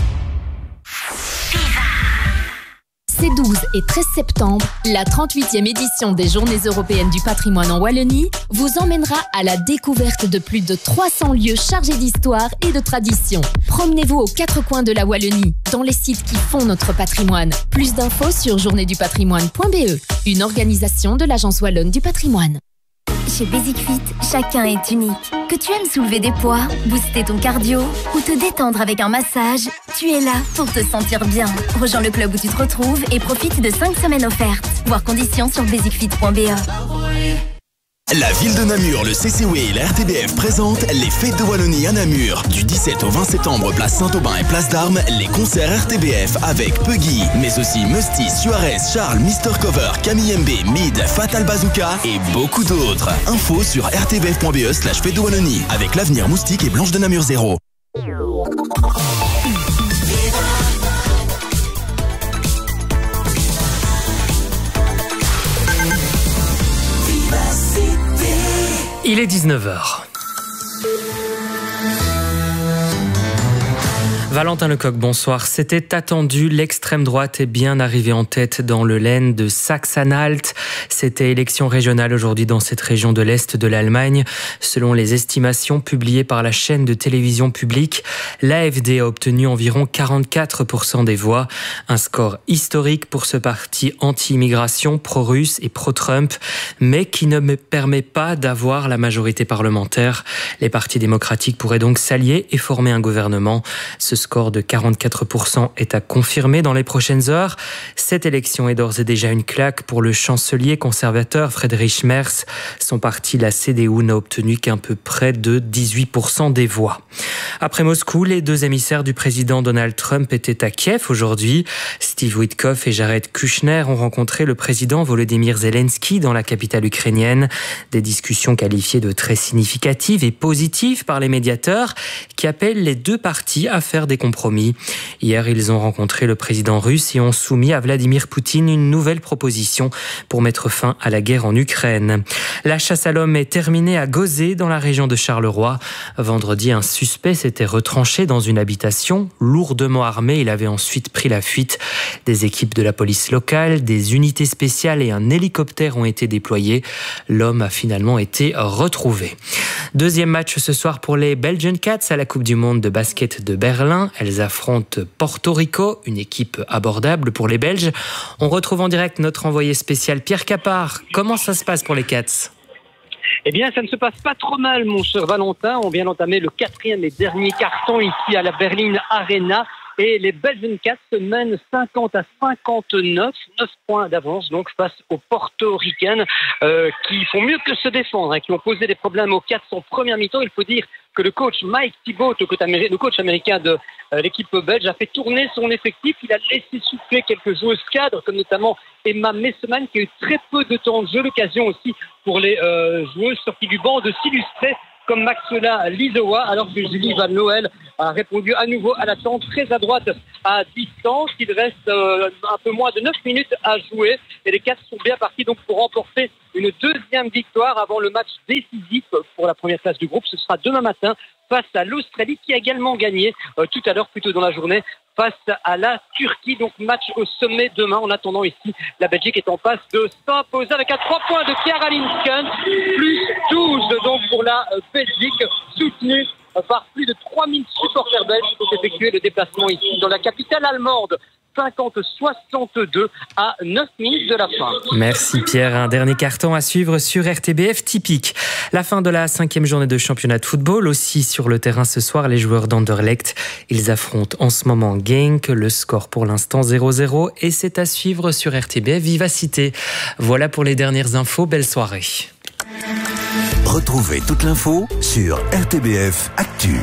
Ces 12 et 13 septembre, la 38e édition des Journées européennes du patrimoine en Wallonie vous emmènera à la découverte de plus de 300 lieux chargés d'histoire et de tradition. Promenez-vous aux 4 coins de la Wallonie, dans les sites qui font notre patrimoine. Plus d'infos sur journéedupatrimoine.be, une organisation de l'Agence Wallonne du patrimoine. Chez Basic Fit, chacun est unique. Que tu aimes soulever des poids, booster ton cardio ou te détendre avec un massage, tu es là pour te sentir bien. Rejoins le club où tu te retrouves et profite de 5 semaines offertes. Voir conditions sur basicfit.be. La ville de Namur, le CCW et la RTBF présentent les Fêtes de Wallonie à Namur. Du 17 au 20 septembre, place Saint-Aubin et place d'Armes, les concerts RTBF avec Puggy, mais aussi Musty, Suarez, Charles, Mr. Cover, Camille MB, Mid, Fatal Bazooka et beaucoup d'autres. Info sur rtbf.be/Fêtes de Wallonie avec l'Avenir Moustique et Blanche de Namur 0. Il est 19h. Valentin Lecoq, bonsoir. C'était attendu, l'extrême droite est bien arrivée en tête dans le Laine de Saxe-Anhalt. C'était élection régionale aujourd'hui dans cette région de l'Est de l'Allemagne. Selon les estimations publiées par la chaîne de télévision publique, l'AfD a obtenu environ 44% des voix. Un score historique pour ce parti anti-immigration, pro-russe et pro-Trump, mais qui ne permet pas d'avoir la majorité parlementaire. Les partis démocratiques pourraient donc s'allier et former un gouvernement. Ce score de 44% est à confirmer dans les prochaines heures. Cette élection est d'ores et déjà une claque pour le chancelier conservateur Friedrich Merz. Son parti, la CDU, n'a obtenu qu'un peu près de 18% des voix. Après Moscou, les 2 émissaires du président Donald Trump étaient à Kiev aujourd'hui. Steve Witkoff et Jared Kushner ont rencontré le président Volodymyr Zelensky dans la capitale ukrainienne. Des discussions qualifiées de très significatives et positives par les médiateurs qui appellent les 2 parties à faire des compromis. Hier, ils ont rencontré le président russe et ont soumis à Vladimir Poutine une nouvelle proposition pour mettre fin à la guerre en Ukraine. La chasse à l'homme est terminée à Gauzé, dans la région de Charleroi. Vendredi, un suspect s'était retranché dans une habitation. Lourdement armé, il avait ensuite pris la fuite. Des équipes de la police locale, des unités spéciales et un hélicoptère ont été déployés. L'homme a finalement été retrouvé. Deuxième match ce soir pour les Belgian Cats à la Coupe du Monde de basket de Berlin. Elles affrontent Porto Rico, une équipe abordable pour les Belges. On retrouve en direct notre envoyé spécial Pierre Capard. Comment ça se passe pour les Cats ? Eh bien, ça ne se passe pas trop mal, mon cher Valentin. On vient d'entamer le 4e et dernier carton ici à la Berlin Arena. Et les Belgian Cats mènent 50 à 59, 9 points d'avance donc face aux portoricaines qui font mieux que se défendre, qui ont posé des problèmes aux Cats en première mi-temps. Il faut dire que le coach Mike Thibault, le coach américain de l'équipe belge, a fait tourner son effectif. Il a laissé souffler quelques joueuses cadres, comme notamment Emma Messeman, qui a eu très peu de temps de jeu. L'occasion aussi pour les joueuses sorties du banc de s'illustrer, comme Maxwella Lizowa, alors que Julie Van Noël a répondu à nouveau à l'attente, très à droite à distance. Il reste un peu moins de 9 minutes à jouer et les Cats sont bien partis donc pour remporter une deuxième victoire avant le match décisif pour la première place du groupe. Ce sera demain matin face à l'Australie qui a également gagné tout à l'heure, plus tôt dans la journée, face à la Turquie. Donc match au sommet demain. En attendant ici, la Belgique est en passe de s'imposer avec un 3 points de Chiara Linsken, plus 12 donc pour la Belgique, soutenue par plus de 3000 supporters belges qui ont effectué le déplacement ici dans la capitale allemande. 50-62 à 9 minutes de la fin. Merci Pierre. Un dernier carton à suivre sur RTBF typique. La fin de la 5e journée de championnat de football. Aussi sur le terrain ce soir, les joueurs d'Anderlecht. Ils affrontent en ce moment Genk. Le score pour l'instant 0-0 et c'est à suivre sur RTBF Vivacité. Voilà pour les dernières infos. Belle soirée. Retrouvez toute l'info sur RTBF Actu.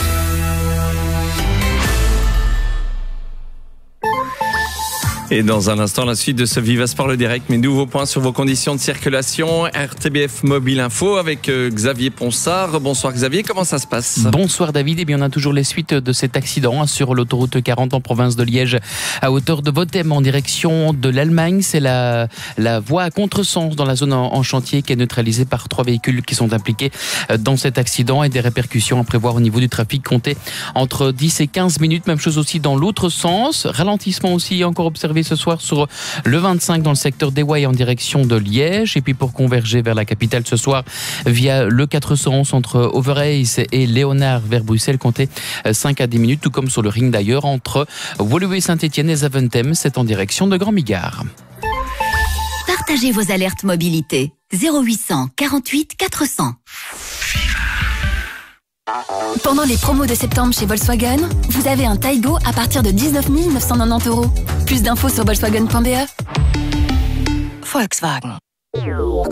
Et dans un instant, la suite de ce Viva Sport le direct, mes nouveaux points sur vos conditions de circulation. RTBF Mobile Info avec Xavier Ponsard. Bonsoir Xavier, comment ça se passe ? Bonsoir David, eh bien on a toujours les suites de cet accident sur l'autoroute 40 en province de Liège à hauteur de Bothème en direction de l'Allemagne. C'est la voie à contresens dans la zone en chantier qui est neutralisée par 3 véhicules qui sont impliqués dans cet accident et des répercussions à prévoir au niveau du trafic compté entre 10 et 15 minutes. Même chose aussi dans l'autre sens. Ralentissement aussi encore observé ce soir sur le 25 dans le secteur d'Ewaï en direction de Liège. Et puis pour converger vers la capitale ce soir via le 400 entre Overijse et Léonard vers Bruxelles, comptez 5 à 10 minutes, tout comme sur le ring d'ailleurs entre Woluwe Saint-Etienne et Zaventem, c'est en direction de Grand Bigard. Partagez vos alertes mobilité 0800 48 400. Pendant les promos de septembre chez Volkswagen, vous avez un Taigo à partir de 19 990 €. Plus d'infos sur Volkswagen.be. Volkswagen.